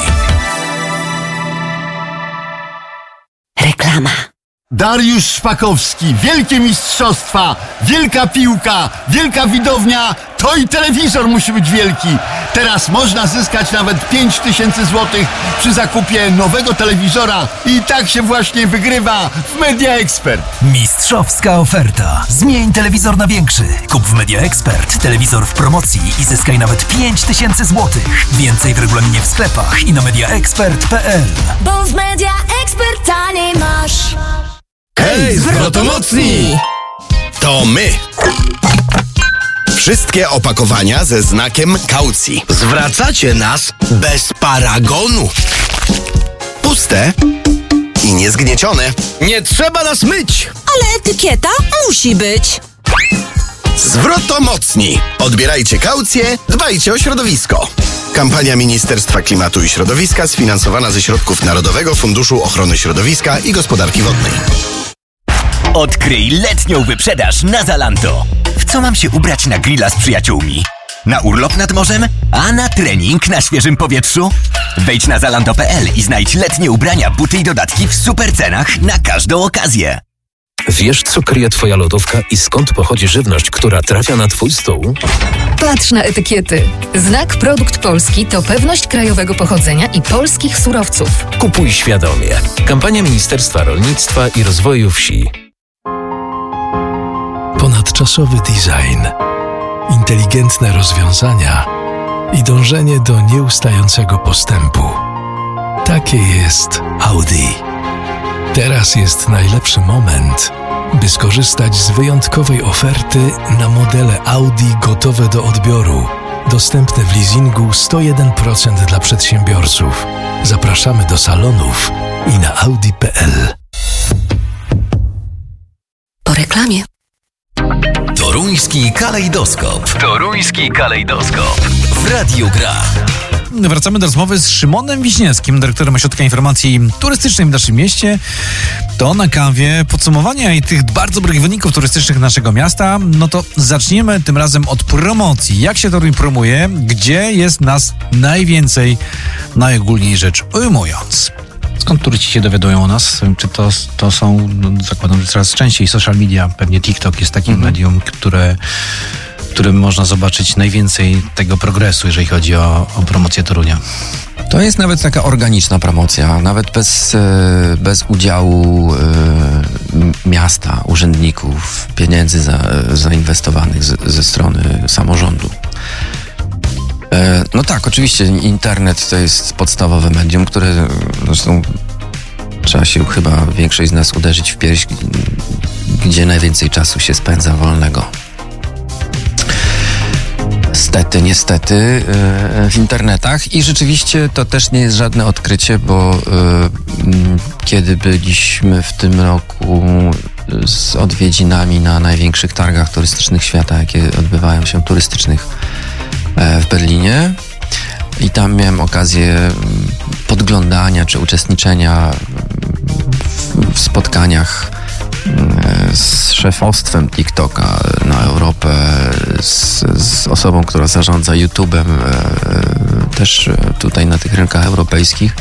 Reklama. Dariusz Szpakowski, wielkie mistrzostwa, wielka piłka, wielka widownia, to i telewizor musi być wielki. Teraz można zyskać nawet 5000 zł przy zakupie nowego telewizora i tak się właśnie wygrywa w Media Expert. Mistrzowska oferta. Zmień telewizor na większy. Kup w Media Expert telewizor w promocji i zyskaj nawet 5000 zł. Więcej w regulaminie w sklepach i na mediaexpert.pl. Bo w Media Expert taniej masz. Hej, zwrotomocni! To my! Wszystkie opakowania ze znakiem kaucji. Zwracacie nas bez paragonu. Puste i niezgniecione. Nie trzeba nas myć. Ale etykieta musi być. Zwrotomocni! Odbierajcie kaucję, dbajcie o środowisko. Kampania Ministerstwa Klimatu i Środowiska sfinansowana ze środków Narodowego Funduszu Ochrony Środowiska i Gospodarki Wodnej. Odkryj letnią wyprzedaż na Zalando. W co mam się ubrać na grilla z przyjaciółmi? Na urlop nad morzem? A na trening na świeżym powietrzu? Wejdź na zalando.pl i znajdź letnie ubrania, buty i dodatki w super cenach na każdą okazję. Wiesz, co kryje twoja lodówka i skąd pochodzi żywność, która trafia na twój stół? Patrz na etykiety. Znak Produkt Polski to pewność krajowego pochodzenia i polskich surowców. Kupuj świadomie. Kampania Ministerstwa Rolnictwa i Rozwoju Wsi. Ponadczasowy design, inteligentne rozwiązania i dążenie do nieustającego postępu. Takie jest Audi. Teraz jest najlepszy moment, by skorzystać z wyjątkowej oferty na modele Audi gotowe do odbioru. Dostępne w leasingu 101% dla przedsiębiorców. Zapraszamy do salonów i na audi.pl. Po reklamie. Toruński kalejdoskop. Toruński kalejdoskop. W Radiu Gra. Wracamy do rozmowy z Szymonem Wiśniewskim, dyrektorem Ośrodka Informacji Turystycznej w naszym mieście. To na kawie podsumowania i tych bardzo dobrych wyników turystycznych naszego miasta. No to zaczniemy tym razem od promocji. Jak się Toruń promuje? Gdzie jest nas najwięcej, najogólniej rzecz ujmując? Skąd turyści się dowiadują o nas? Czy to są, zakładam, że coraz częściej social media, pewnie TikTok jest takim medium, którym można zobaczyć najwięcej tego progresu, jeżeli chodzi o promocję Torunia. To jest nawet taka organiczna promocja, nawet bez udziału miasta, urzędników, pieniędzy zainwestowanych ze strony samorządu. No tak, oczywiście internet to jest podstawowe medium, które zresztą Trzeba się chyba większość z nas uderzyć w pierś, gdzie najwięcej czasu się spędza wolnego. Niestety w internetach i rzeczywiście to też nie jest żadne odkrycie, bo kiedy byliśmy w tym roku z odwiedzinami na największych targach turystycznych świata, jakie odbywają się turystycznych w Berlinie i tam miałem okazję podglądania czy uczestniczenia w spotkaniach z szefostwem TikToka na Europę, z osobą, która zarządza YouTube'em, też tutaj na tych rynkach europejskich.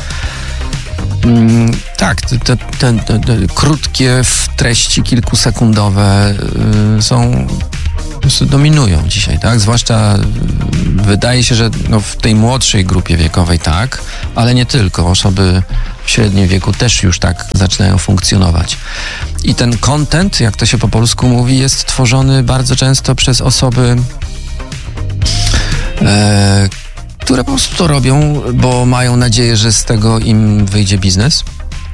Tak, te krótkie treści kilkusekundowe dominują dzisiaj, tak? Zwłaszcza wydaje się, że w tej młodszej grupie wiekowej tak, ale nie tylko. Osoby w średnim wieku też już tak zaczynają funkcjonować. I ten content, jak to się po polsku mówi, jest tworzony bardzo często przez osoby, które po prostu to robią, bo mają nadzieję, że z tego im wyjdzie biznes.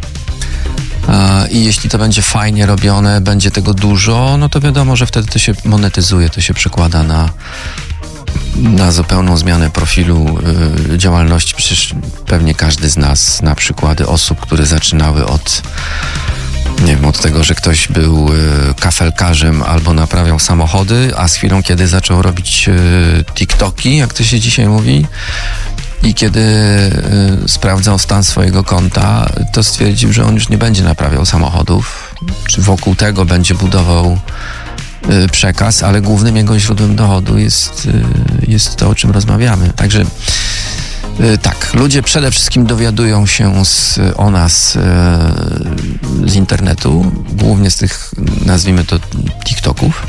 I jeśli to będzie fajnie robione, będzie tego dużo, no to wiadomo, że wtedy to się monetyzuje, to się przekłada na zupełną zmianę profilu działalności. Przecież pewnie każdy z nas zna przykłady osób, które zaczynały od tego, że ktoś był kafelkarzem albo naprawiał samochody, a z chwilą, kiedy zaczął robić TikToki, jak to się dzisiaj mówi, i kiedy sprawdzał stan swojego konta, to stwierdził, że on już nie będzie naprawiał samochodów, czy wokół tego będzie budował przekaz, ale głównym jego źródłem dochodu jest to, o czym rozmawiamy. Także tak, ludzie przede wszystkim dowiadują się o nas z internetu, głównie z tych, nazwijmy to, TikToków.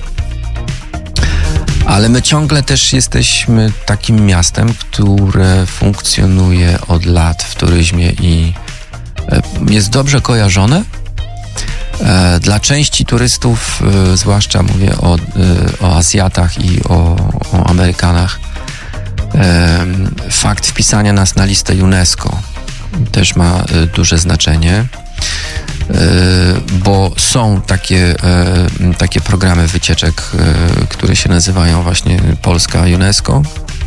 Ale my ciągle też jesteśmy takim miastem, które funkcjonuje od lat w turyzmie i jest dobrze kojarzone. Dla części turystów, zwłaszcza mówię o Azjatach i o Amerykanach, fakt wpisania nas na listę UNESCO też ma duże znaczenie, bo są takie programy wycieczek, które się nazywają właśnie Polska UNESCO.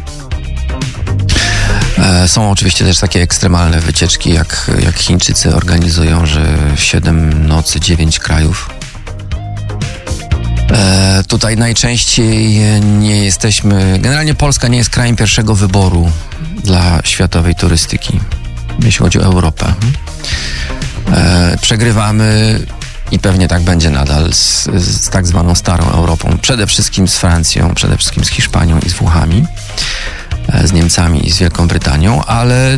Są oczywiście też takie ekstremalne wycieczki, jak Chińczycy organizują, że 7 nocy, 9 krajów. Tutaj najczęściej nie jesteśmy... Generalnie Polska nie jest krajem pierwszego wyboru dla światowej turystyki, jeśli chodzi o Europę. Przegrywamy i pewnie tak będzie nadal z tak zwaną starą Europą. Przede wszystkim z Francją, przede wszystkim z Hiszpanią i z Włochami, z Niemcami i z Wielką Brytanią, ale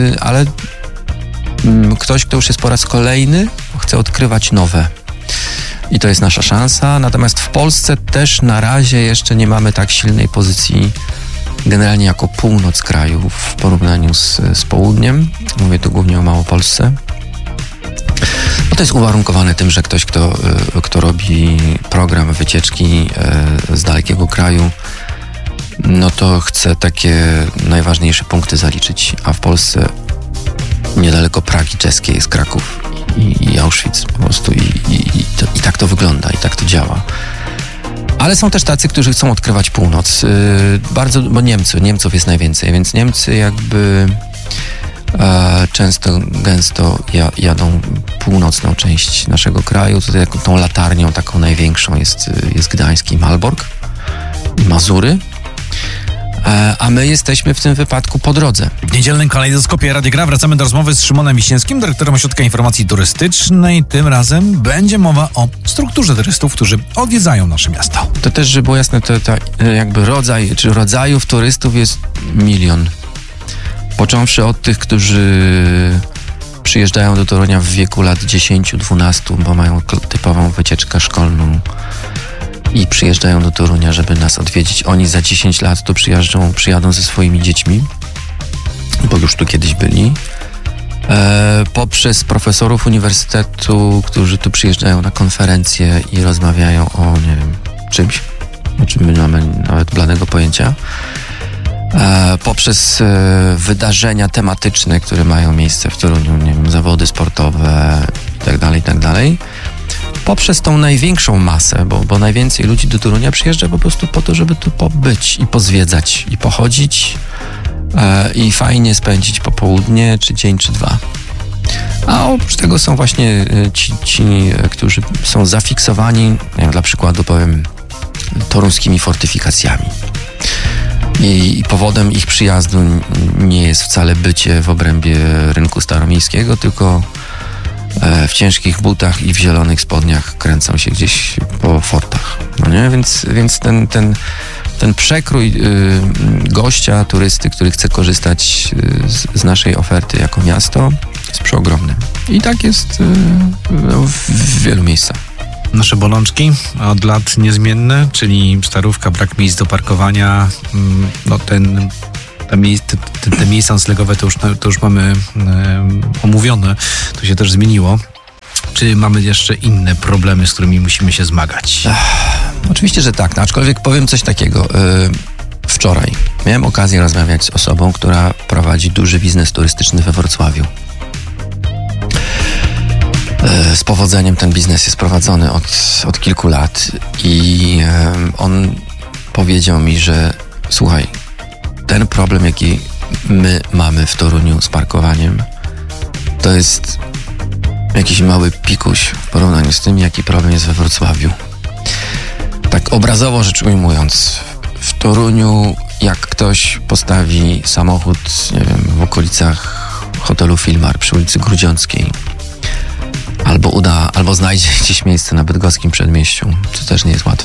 ktoś, kto już jest po raz kolejny, chce odkrywać nowe. I to jest nasza szansa. Natomiast w Polsce też na razie jeszcze nie mamy tak silnej pozycji generalnie jako północ kraju w porównaniu z południem. Mówię tu głównie o Małopolsce. No to jest uwarunkowane tym, że ktoś, kto robi program wycieczki z dalekiego kraju, no to chce takie najważniejsze punkty zaliczyć. A w Polsce niedaleko Pragi czeskiej jest Kraków i Auschwitz po prostu i tak to wygląda, i tak to działa. Ale są też tacy, którzy chcą odkrywać północ. Bardzo, bo Niemców jest najwięcej, więc Niemcy jakby często, gęsto jadą północną część naszego kraju. Tutaj tą latarnią taką największą jest Gdańsk i Malbork, i Mazury. A my jesteśmy w tym wypadku po drodze. W niedzielnym kalejdoskopie Radia Gra wracamy do rozmowy z Szymonem Wiśniewskim, dyrektorem Ośrodka Informacji Turystycznej. Tym razem będzie mowa o strukturze turystów, którzy odwiedzają nasze miasto. To też, żeby było jasne, to jakby rodzajów turystów jest 1 milion. Począwszy od tych, którzy przyjeżdżają do Torunia w wieku lat 10-12, bo mają typową wycieczkę szkolną i przyjeżdżają do Torunia, żeby nas odwiedzić. Oni za 10 lat tu przyjadą ze swoimi dziećmi, bo już tu kiedyś byli. Poprzez profesorów uniwersytetu, którzy tu przyjeżdżają na konferencje i rozmawiają o, nie wiem, czymś, o czym my nie mamy nawet bladego pojęcia. poprzez wydarzenia tematyczne, które mają miejsce w Toruniu, nie wiem, zawody sportowe itd., poprzez tą największą masę, bo najwięcej ludzi do Torunia przyjeżdża po prostu po to, żeby tu pobyć i pozwiedzać i pochodzić i fajnie spędzić popołudnie, czy dzień, czy dwa. A oprócz tego są właśnie ci którzy są zafiksowani, nie wiem, dla przykładu powiem, toruńskimi fortyfikacjami. I powodem ich przyjazdu nie jest wcale bycie w obrębie rynku staromiejskiego, tylko w ciężkich butach i w zielonych spodniach kręcą się gdzieś po fortach. No nie? Więc ten przekrój gościa, turysty, który chce korzystać z naszej oferty jako miasto, jest przeogromny. I tak jest w wielu miejscach. Nasze bolączki od lat niezmienne, czyli Starówka, brak miejsc do parkowania, no te miejsca noclegowe to już mamy omówione, to się też zmieniło. Czy mamy jeszcze inne problemy, z którymi musimy się zmagać? Oczywiście, że tak, no, aczkolwiek powiem coś takiego. Wczoraj miałem okazję rozmawiać z osobą, która prowadzi duży biznes turystyczny we Wrocławiu. Z powodzeniem ten biznes jest prowadzony od kilku lat i on powiedział mi, że słuchaj, ten problem, jaki my mamy w Toruniu z parkowaniem, to jest jakiś mały pikuś w porównaniu z tym, jaki problem jest we Wrocławiu. Tak obrazowo rzecz ujmując, w Toruniu jak ktoś postawi samochód, nie wiem, w okolicach hotelu Filmar przy ulicy Grudziąckiej, albo znajdzie gdzieś miejsce na bydgoskim przedmieściu, co też nie jest łatwe,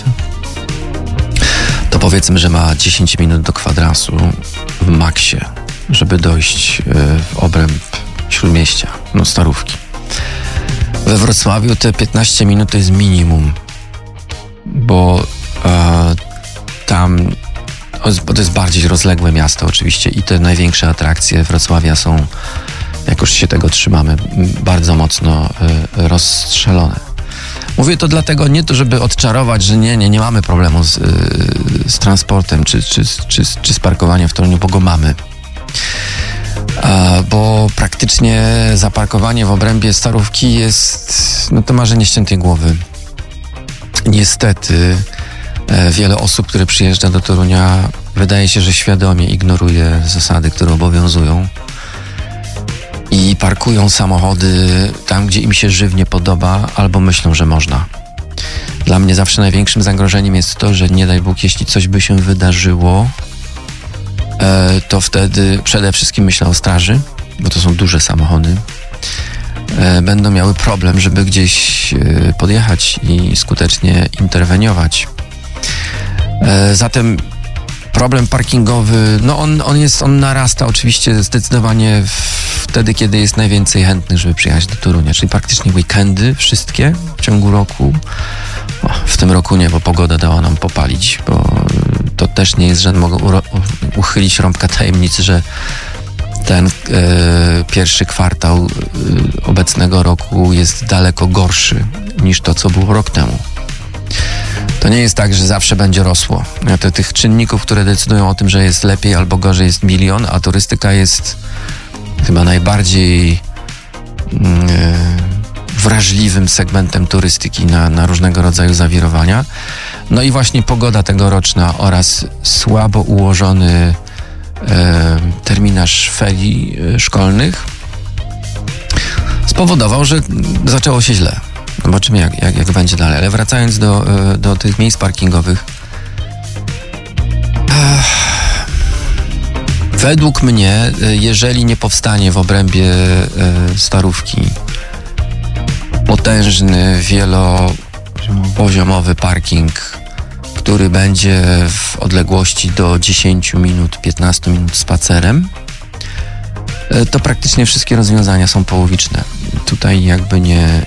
to powiedzmy, że ma 10 minut do kwadransu w maksie, żeby dojść w obręb Śródmieścia, no Starówki. We Wrocławiu te 15 minut to jest minimum, bo tam bo to jest bardziej rozległe miasto oczywiście i te największe atrakcje Wrocławia są, jak już się tego trzymamy, bardzo mocno rozstrzelone. Mówię to dlatego nie to, żeby odczarować, że nie mamy problemu z transportem czy z parkowaniem w Toruniu, bo go mamy. Bo praktycznie zaparkowanie w obrębie Starówki jest to marzenie ściętej głowy. Niestety wiele osób, które przyjeżdża do Torunia, wydaje się, że świadomie ignoruje zasady, które obowiązują i parkują samochody tam, gdzie im się żywnie podoba, albo myślą, że można. Dla mnie zawsze największym zagrożeniem jest to, że nie daj Bóg, jeśli coś by się wydarzyło, to wtedy przede wszystkim myślę o straży, bo to są duże samochody. Będą miały problem, żeby gdzieś podjechać i skutecznie interweniować. Zatem problem parkingowy, on narasta oczywiście zdecydowanie wtedy, kiedy jest najwięcej chętnych, żeby przyjechać do Torunia, czyli praktycznie weekendy wszystkie w ciągu roku. W tym roku nie, bo pogoda dała nam popalić, bo to też nie jest, że mogę uchylić rąbka tajemnicy, że ten pierwszy kwartał obecnego roku jest daleko gorszy niż to, co było rok temu. To nie jest tak, że zawsze będzie rosło. Tych czynników, które decydują o tym, że jest lepiej albo gorzej, jest milion, a turystyka jest chyba najbardziej wrażliwym segmentem turystyki na różnego rodzaju zawirowania. No i właśnie pogoda tegoroczna oraz słabo ułożony terminarz ferii szkolnych spowodował, że zaczęło się źle. Zobaczymy, jak będzie dalej. Ale wracając do tych miejsc parkingowych, według mnie, jeżeli nie powstanie w obrębie Starówki potężny, wielopoziomowy parking, który będzie w odległości do 10 minut, 15 minut spacerem, to praktycznie wszystkie rozwiązania są połowiczne. Tutaj jakby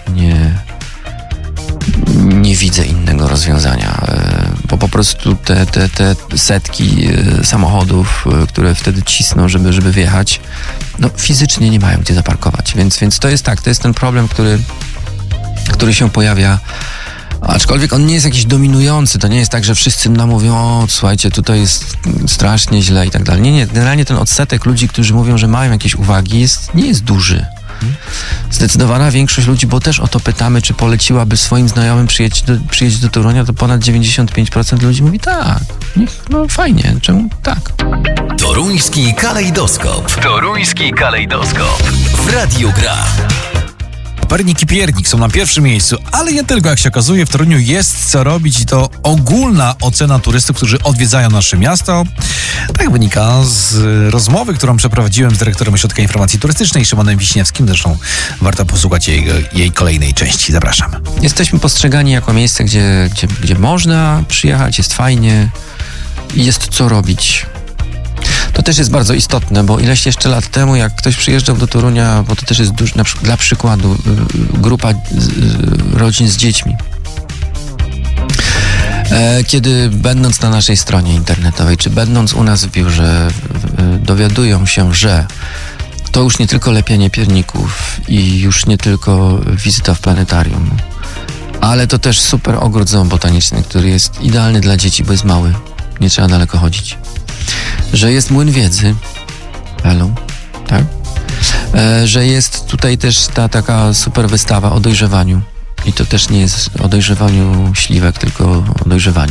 nie widzę innego rozwiązania, bo po prostu te setki samochodów, które wtedy cisną, żeby wjechać, fizycznie nie mają gdzie zaparkować. Więc to jest tak, to jest ten problem, który się pojawia Aczkolwiek on nie jest jakiś dominujący, to nie jest tak, że wszyscy nam mówią, o słuchajcie, tutaj jest strasznie źle i tak dalej. Nie, generalnie ten odsetek ludzi, którzy mówią, że mają jakieś uwagi, nie jest duży. Zdecydowana większość ludzi, bo też o to pytamy, czy poleciłaby swoim znajomym przyjeździć do Torunia, to ponad 95% ludzi mówi tak, no fajnie, czemu tak. Toruński kalejdoskop. Toruński kalejdoskop. W Radiu Gra. Kopernik i Piernik są na pierwszym miejscu, ale nie tylko, jak się okazuje, w Toruniu jest co robić i to ogólna ocena turystów, którzy odwiedzają nasze miasto. Tak wynika z rozmowy, którą przeprowadziłem z dyrektorem Ośrodka Informacji Turystycznej, Szymonem Wiśniewskim. Zresztą warto posłuchać jej kolejnej części. Zapraszam. Jesteśmy postrzegani jako miejsce, gdzie można przyjechać, jest fajnie i jest co robić. To też jest bardzo istotne, bo ileś jeszcze lat temu, jak ktoś przyjeżdżał do Torunia, bo to też jest dla przykładu, grupa rodzin z dziećmi. Kiedy będąc na naszej stronie internetowej, czy będąc u nas w biurze, dowiadują się, że to już nie tylko lepienie pierników i już nie tylko wizyta w planetarium, ale to też super ogród zoobotaniczny, który jest idealny dla dzieci, bo jest mały, nie trzeba daleko chodzić. Że jest młyn wiedzy, tak? Że jest tutaj też ta taka super wystawa o dojrzewaniu i to też nie jest o dojrzewaniu śliwek, tylko o dojrzewaniu.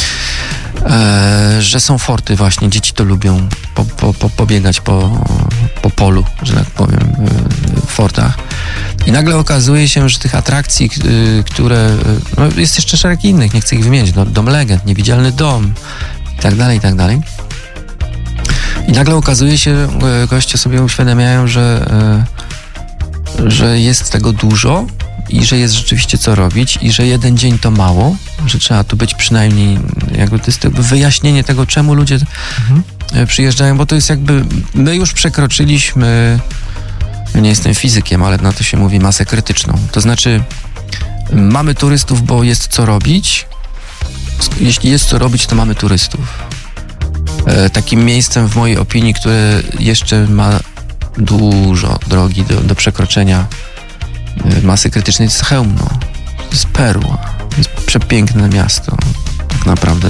Że są forty właśnie, dzieci to lubią pobiegać po polu, że tak powiem, w fortach. I nagle okazuje się, że tych atrakcji, które, jest jeszcze szereg innych, nie chcę ich wymienić, Dom Legend, Niewidzialny Dom i tak dalej. I nagle okazuje się, goście sobie uświadamiają, że jest tego dużo i że jest rzeczywiście co robić i że jeden dzień to mało, że trzeba tu być przynajmniej, jakby to jest wyjaśnienie tego, czemu ludzie przyjeżdżają, bo to jest jakby, my już przekroczyliśmy, nie jestem fizykiem, ale na to się mówi masę krytyczną. To znaczy, mamy turystów, bo jest co robić. Jeśli jest co robić, to mamy turystów. Takim miejscem w mojej opinii, które jeszcze ma dużo drogi do przekroczenia masy krytycznej, to jest Chełmno. To jest perła. To jest przepiękne miasto. Tak naprawdę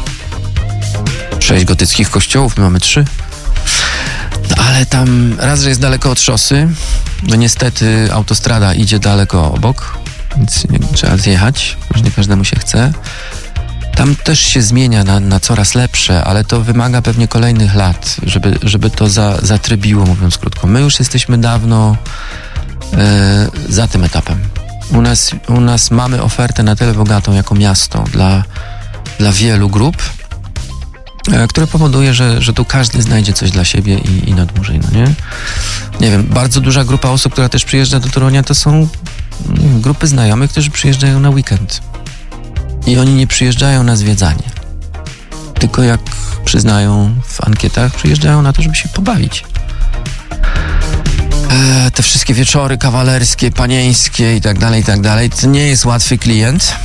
6 gotyckich kościołów, my mamy 3. Ale tam raz, że jest daleko od szosy, no niestety autostrada idzie daleko obok, więc trzeba zjechać, już nie każdemu się chce. Tam też się zmienia na coraz lepsze, ale to wymaga pewnie kolejnych lat, żeby to zatrybiło, mówiąc krótko. My już jesteśmy dawno za tym etapem. U nas mamy ofertę na tyle bogatą jako miasto dla wielu grup, które powoduje, że tu każdy znajdzie coś dla siebie i na dłużej, no nie? Nie wiem, bardzo duża grupa osób, która też przyjeżdża do Torunia, to są grupy znajomych, którzy przyjeżdżają na weekend. I oni nie przyjeżdżają na zwiedzanie. Tylko jak przyznają w ankietach, przyjeżdżają na to, żeby się pobawić. Te wszystkie wieczory kawalerskie, panieńskie i tak dalej, to nie jest łatwy klient.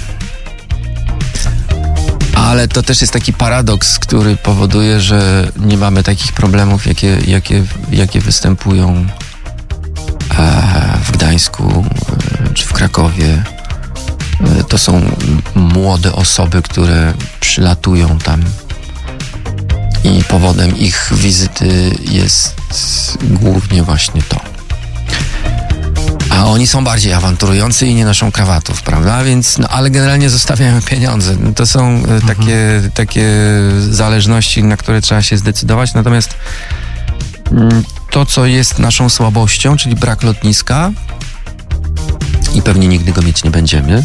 Ale to też jest taki paradoks, który powoduje, że nie mamy takich problemów, jakie występują w Gdańsku czy w Krakowie. To są młode osoby, które przylatują tam i powodem ich wizyty jest głównie właśnie to. A oni są bardziej awanturujący i nie noszą krawatów, prawda? Więc, ale generalnie zostawiają pieniądze. To są takie zależności, na które trzeba się zdecydować. Natomiast to, co jest naszą słabością, czyli brak lotniska, i pewnie nigdy go mieć nie będziemy.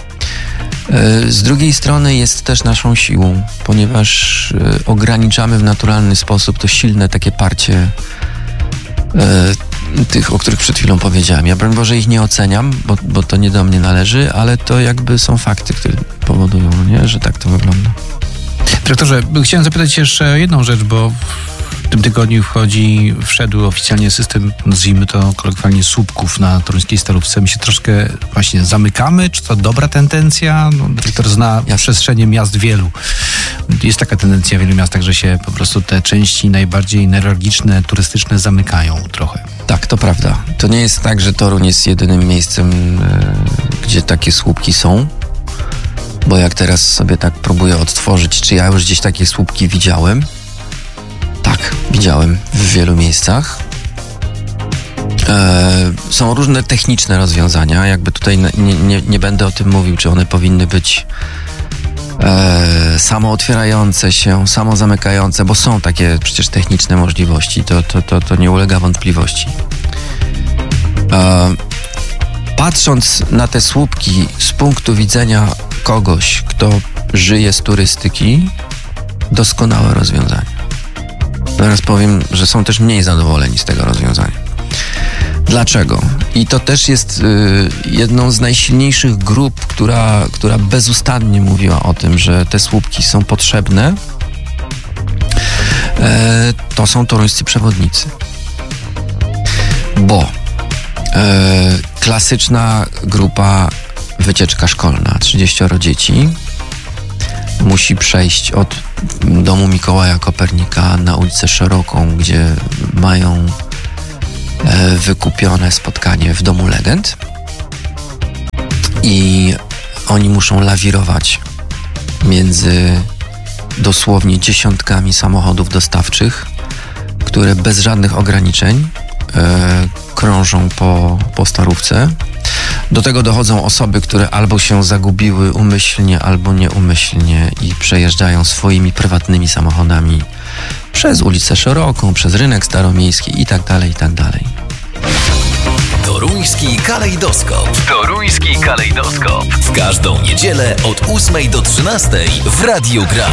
Z drugiej strony jest też naszą siłą, ponieważ ograniczamy w naturalny sposób to silne takie parcie tych, o których przed chwilą powiedziałem. Ja broń Boże ich nie oceniam, bo to nie do mnie należy, ale to jakby są fakty, które powodują, nie? Że tak to wygląda. Dyrektorze, chciałem zapytać jeszcze jedną rzecz, bo w tym tygodniu wszedł oficjalnie system, nazwijmy to kolokwialnie, słupków na toruńskiej Stalówce. My się troszkę właśnie zamykamy. Czy to dobra tendencja? No, dyrektor zna przestrzenie miast wielu. Jest taka tendencja w wielu miastach, że się po prostu te części najbardziej newralgiczne, turystyczne zamykają trochę. Tak, to prawda. To nie jest tak, że Toruń jest jedynym miejscem, gdzie takie słupki są. Bo jak teraz sobie tak próbuję odtworzyć, czy ja już gdzieś takie słupki widziałem? Tak, widziałem w wielu miejscach. Są różne techniczne rozwiązania. Jakby tutaj nie będę o tym mówił, czy one powinny być samootwierające się, samozamykające, bo są takie przecież techniczne możliwości. To nie ulega wątpliwości. Patrząc na te słupki z punktu widzenia kogoś, kto żyje z turystyki, doskonałe rozwiązanie. Zaraz powiem, że są też mniej zadowoleni z tego rozwiązania. Dlaczego? I to też jest jedną z najsilniejszych grup, która bezustannie mówiła o tym, że te słupki są potrzebne. To są toruńscy przewodnicy. Bo klasyczna grupa wycieczka szkolna, 30 dzieci, musi przejść od domu Mikołaja Kopernika na ulicę Szeroką, gdzie mają wykupione spotkanie w Domu Legend i oni muszą lawirować między dosłownie dziesiątkami samochodów dostawczych, które bez żadnych ograniczeń krążą po Starówce. Do tego dochodzą osoby, które albo się zagubiły umyślnie, albo nieumyślnie i przejeżdżają swoimi prywatnymi samochodami przez ulicę Szeroką, przez rynek staromiejski i tak dalej, i tak dalej. Toruński kalejdoskop. Toruński kalejdoskop. W każdą niedzielę od 8 do 13 w Radiu Gra.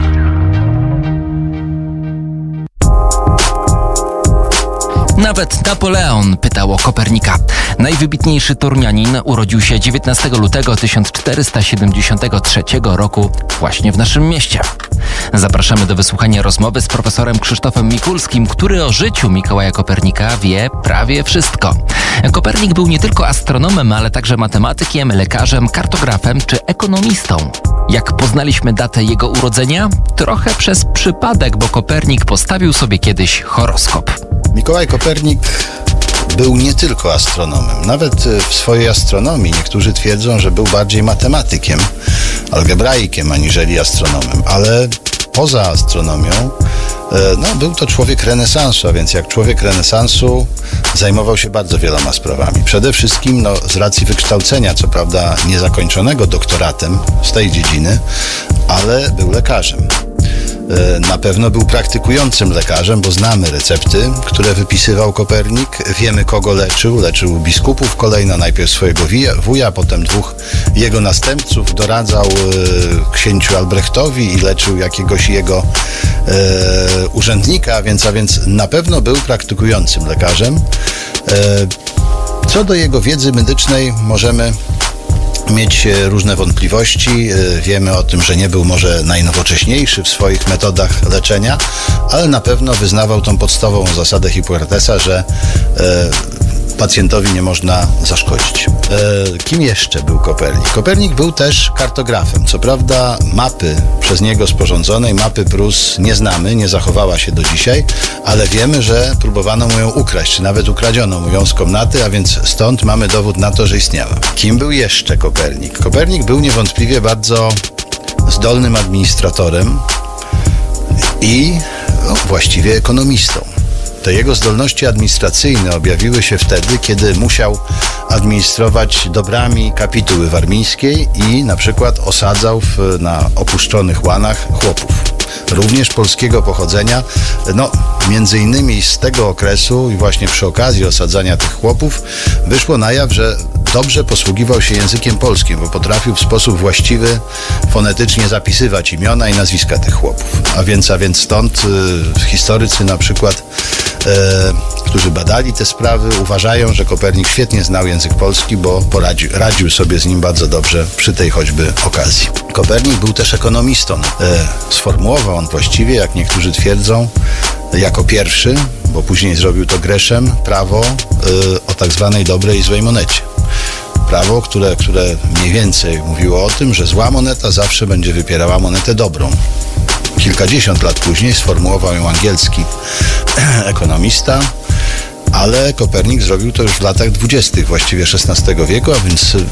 Nawet Napoleon pytał o Kopernika. Najwybitniejszy Torunianin urodził się 19 lutego 1473 roku właśnie w naszym mieście. Zapraszamy do wysłuchania rozmowy z profesorem Krzysztofem Mikulskim, który o życiu Mikołaja Kopernika wie prawie wszystko. Kopernik był nie tylko astronomem, ale także matematykiem, lekarzem, kartografem czy ekonomistą. Jak poznaliśmy datę jego urodzenia? Trochę przez przypadek, bo Kopernik postawił sobie kiedyś horoskop. Mikołaj Kopernik był nie tylko astronomem. Nawet w swojej astronomii niektórzy twierdzą, że był bardziej matematykiem, algebraikiem, aniżeli astronomem. Ale poza astronomią był to człowiek renesansu, a więc jak człowiek renesansu zajmował się bardzo wieloma sprawami. Przede wszystkim z racji wykształcenia, co prawda niezakończonego doktoratem z tej dziedziny, ale był lekarzem. Na pewno był praktykującym lekarzem, bo znamy recepty, które wypisywał Kopernik. Wiemy, kogo leczył. Leczył biskupów kolejno, najpierw swojego wuja, potem dwóch jego następców. Doradzał księciu Albrechtowi i leczył jakiegoś jego urzędnika, a więc na pewno był praktykującym lekarzem. Co do jego wiedzy medycznej możemy mieć różne wątpliwości. Wiemy o tym, że nie był może najnowocześniejszy w swoich metodach leczenia, ale na pewno wyznawał tą podstawową zasadę Hipokratesa, że pacjentowi nie można zaszkodzić. Kim jeszcze był Kopernik? Kopernik był też kartografem. Co prawda mapy przez niego sporządzonej, mapy Prus nie znamy, nie zachowała się do dzisiaj, ale wiemy, że próbowano mu ją ukraść, czy nawet ukradziono mu ją z komnaty, a więc stąd mamy dowód na to, że istniała. Kim był jeszcze Kopernik? Kopernik był niewątpliwie bardzo zdolnym administratorem i właściwie ekonomistą. Te jego zdolności administracyjne objawiły się wtedy, kiedy musiał administrować dobrami kapituły warmińskiej i na przykład osadzał na opuszczonych łanach chłopów. Również polskiego pochodzenia, między innymi z tego okresu i właśnie przy okazji osadzania tych chłopów wyszło na jaw, że dobrze posługiwał się językiem polskim, bo potrafił w sposób właściwy fonetycznie zapisywać imiona i nazwiska tych chłopów. A więc stąd historycy na przykład, którzy badali te sprawy, uważają, że Kopernik świetnie znał język polski, bo radził sobie z nim bardzo dobrze przy tej choćby okazji. Kopernik był też ekonomistą. Sformułował on właściwie, jak niektórzy twierdzą, jako pierwszy, bo później zrobił to Greszem, prawo o tak zwanej dobrej i złej monecie. Prawo, które mniej więcej mówiło o tym, że zła moneta zawsze będzie wypierała monetę dobrą. Kilkadziesiąt lat później sformułował ją angielski ekonomista, ale Kopernik zrobił to już w latach 20. właściwie XVI wieku, a więc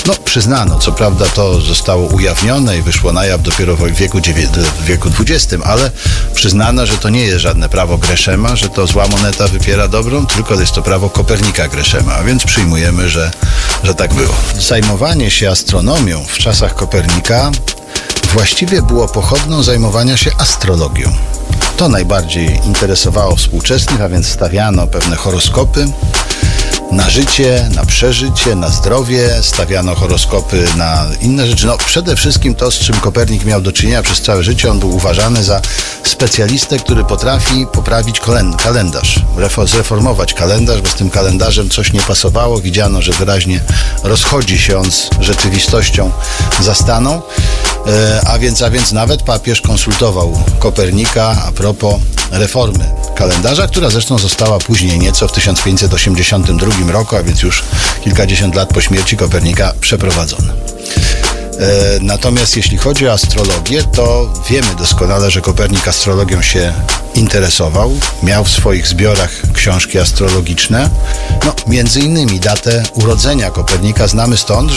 Przyznano, co prawda to zostało ujawnione i wyszło na jaw dopiero w wieku XX, ale przyznano, że to nie jest żadne prawo Greshama, że to zła moneta wypiera dobrą, tylko jest to prawo Kopernika Greshama, a więc przyjmujemy, że tak było. Zajmowanie się astronomią w czasach Kopernika właściwie było pochodną zajmowania się astrologią. To najbardziej interesowało współczesnych, a więc stawiano pewne horoskopy na życie, na przeżycie, na zdrowie, stawiano horoskopy na inne rzeczy. Przede wszystkim to, z czym Kopernik miał do czynienia przez całe życie, on był uważany za specjalistę, który potrafi poprawić kalendarz, zreformować kalendarz, bo z tym kalendarzem coś nie pasowało. Widziano, że wyraźnie rozchodzi się on z rzeczywistością zastaną, a więc nawet papież konsultował Kopernika a propos reformy kalendarza, która zresztą została później nieco w 1582 roku, a więc już kilkadziesiąt lat po śmierci Kopernika przeprowadzona. Natomiast jeśli chodzi o astrologię, to wiemy doskonale, że Kopernik astrologią się interesował. Miał w swoich zbiorach książki astrologiczne. Między innymi datę urodzenia Kopernika znamy stąd,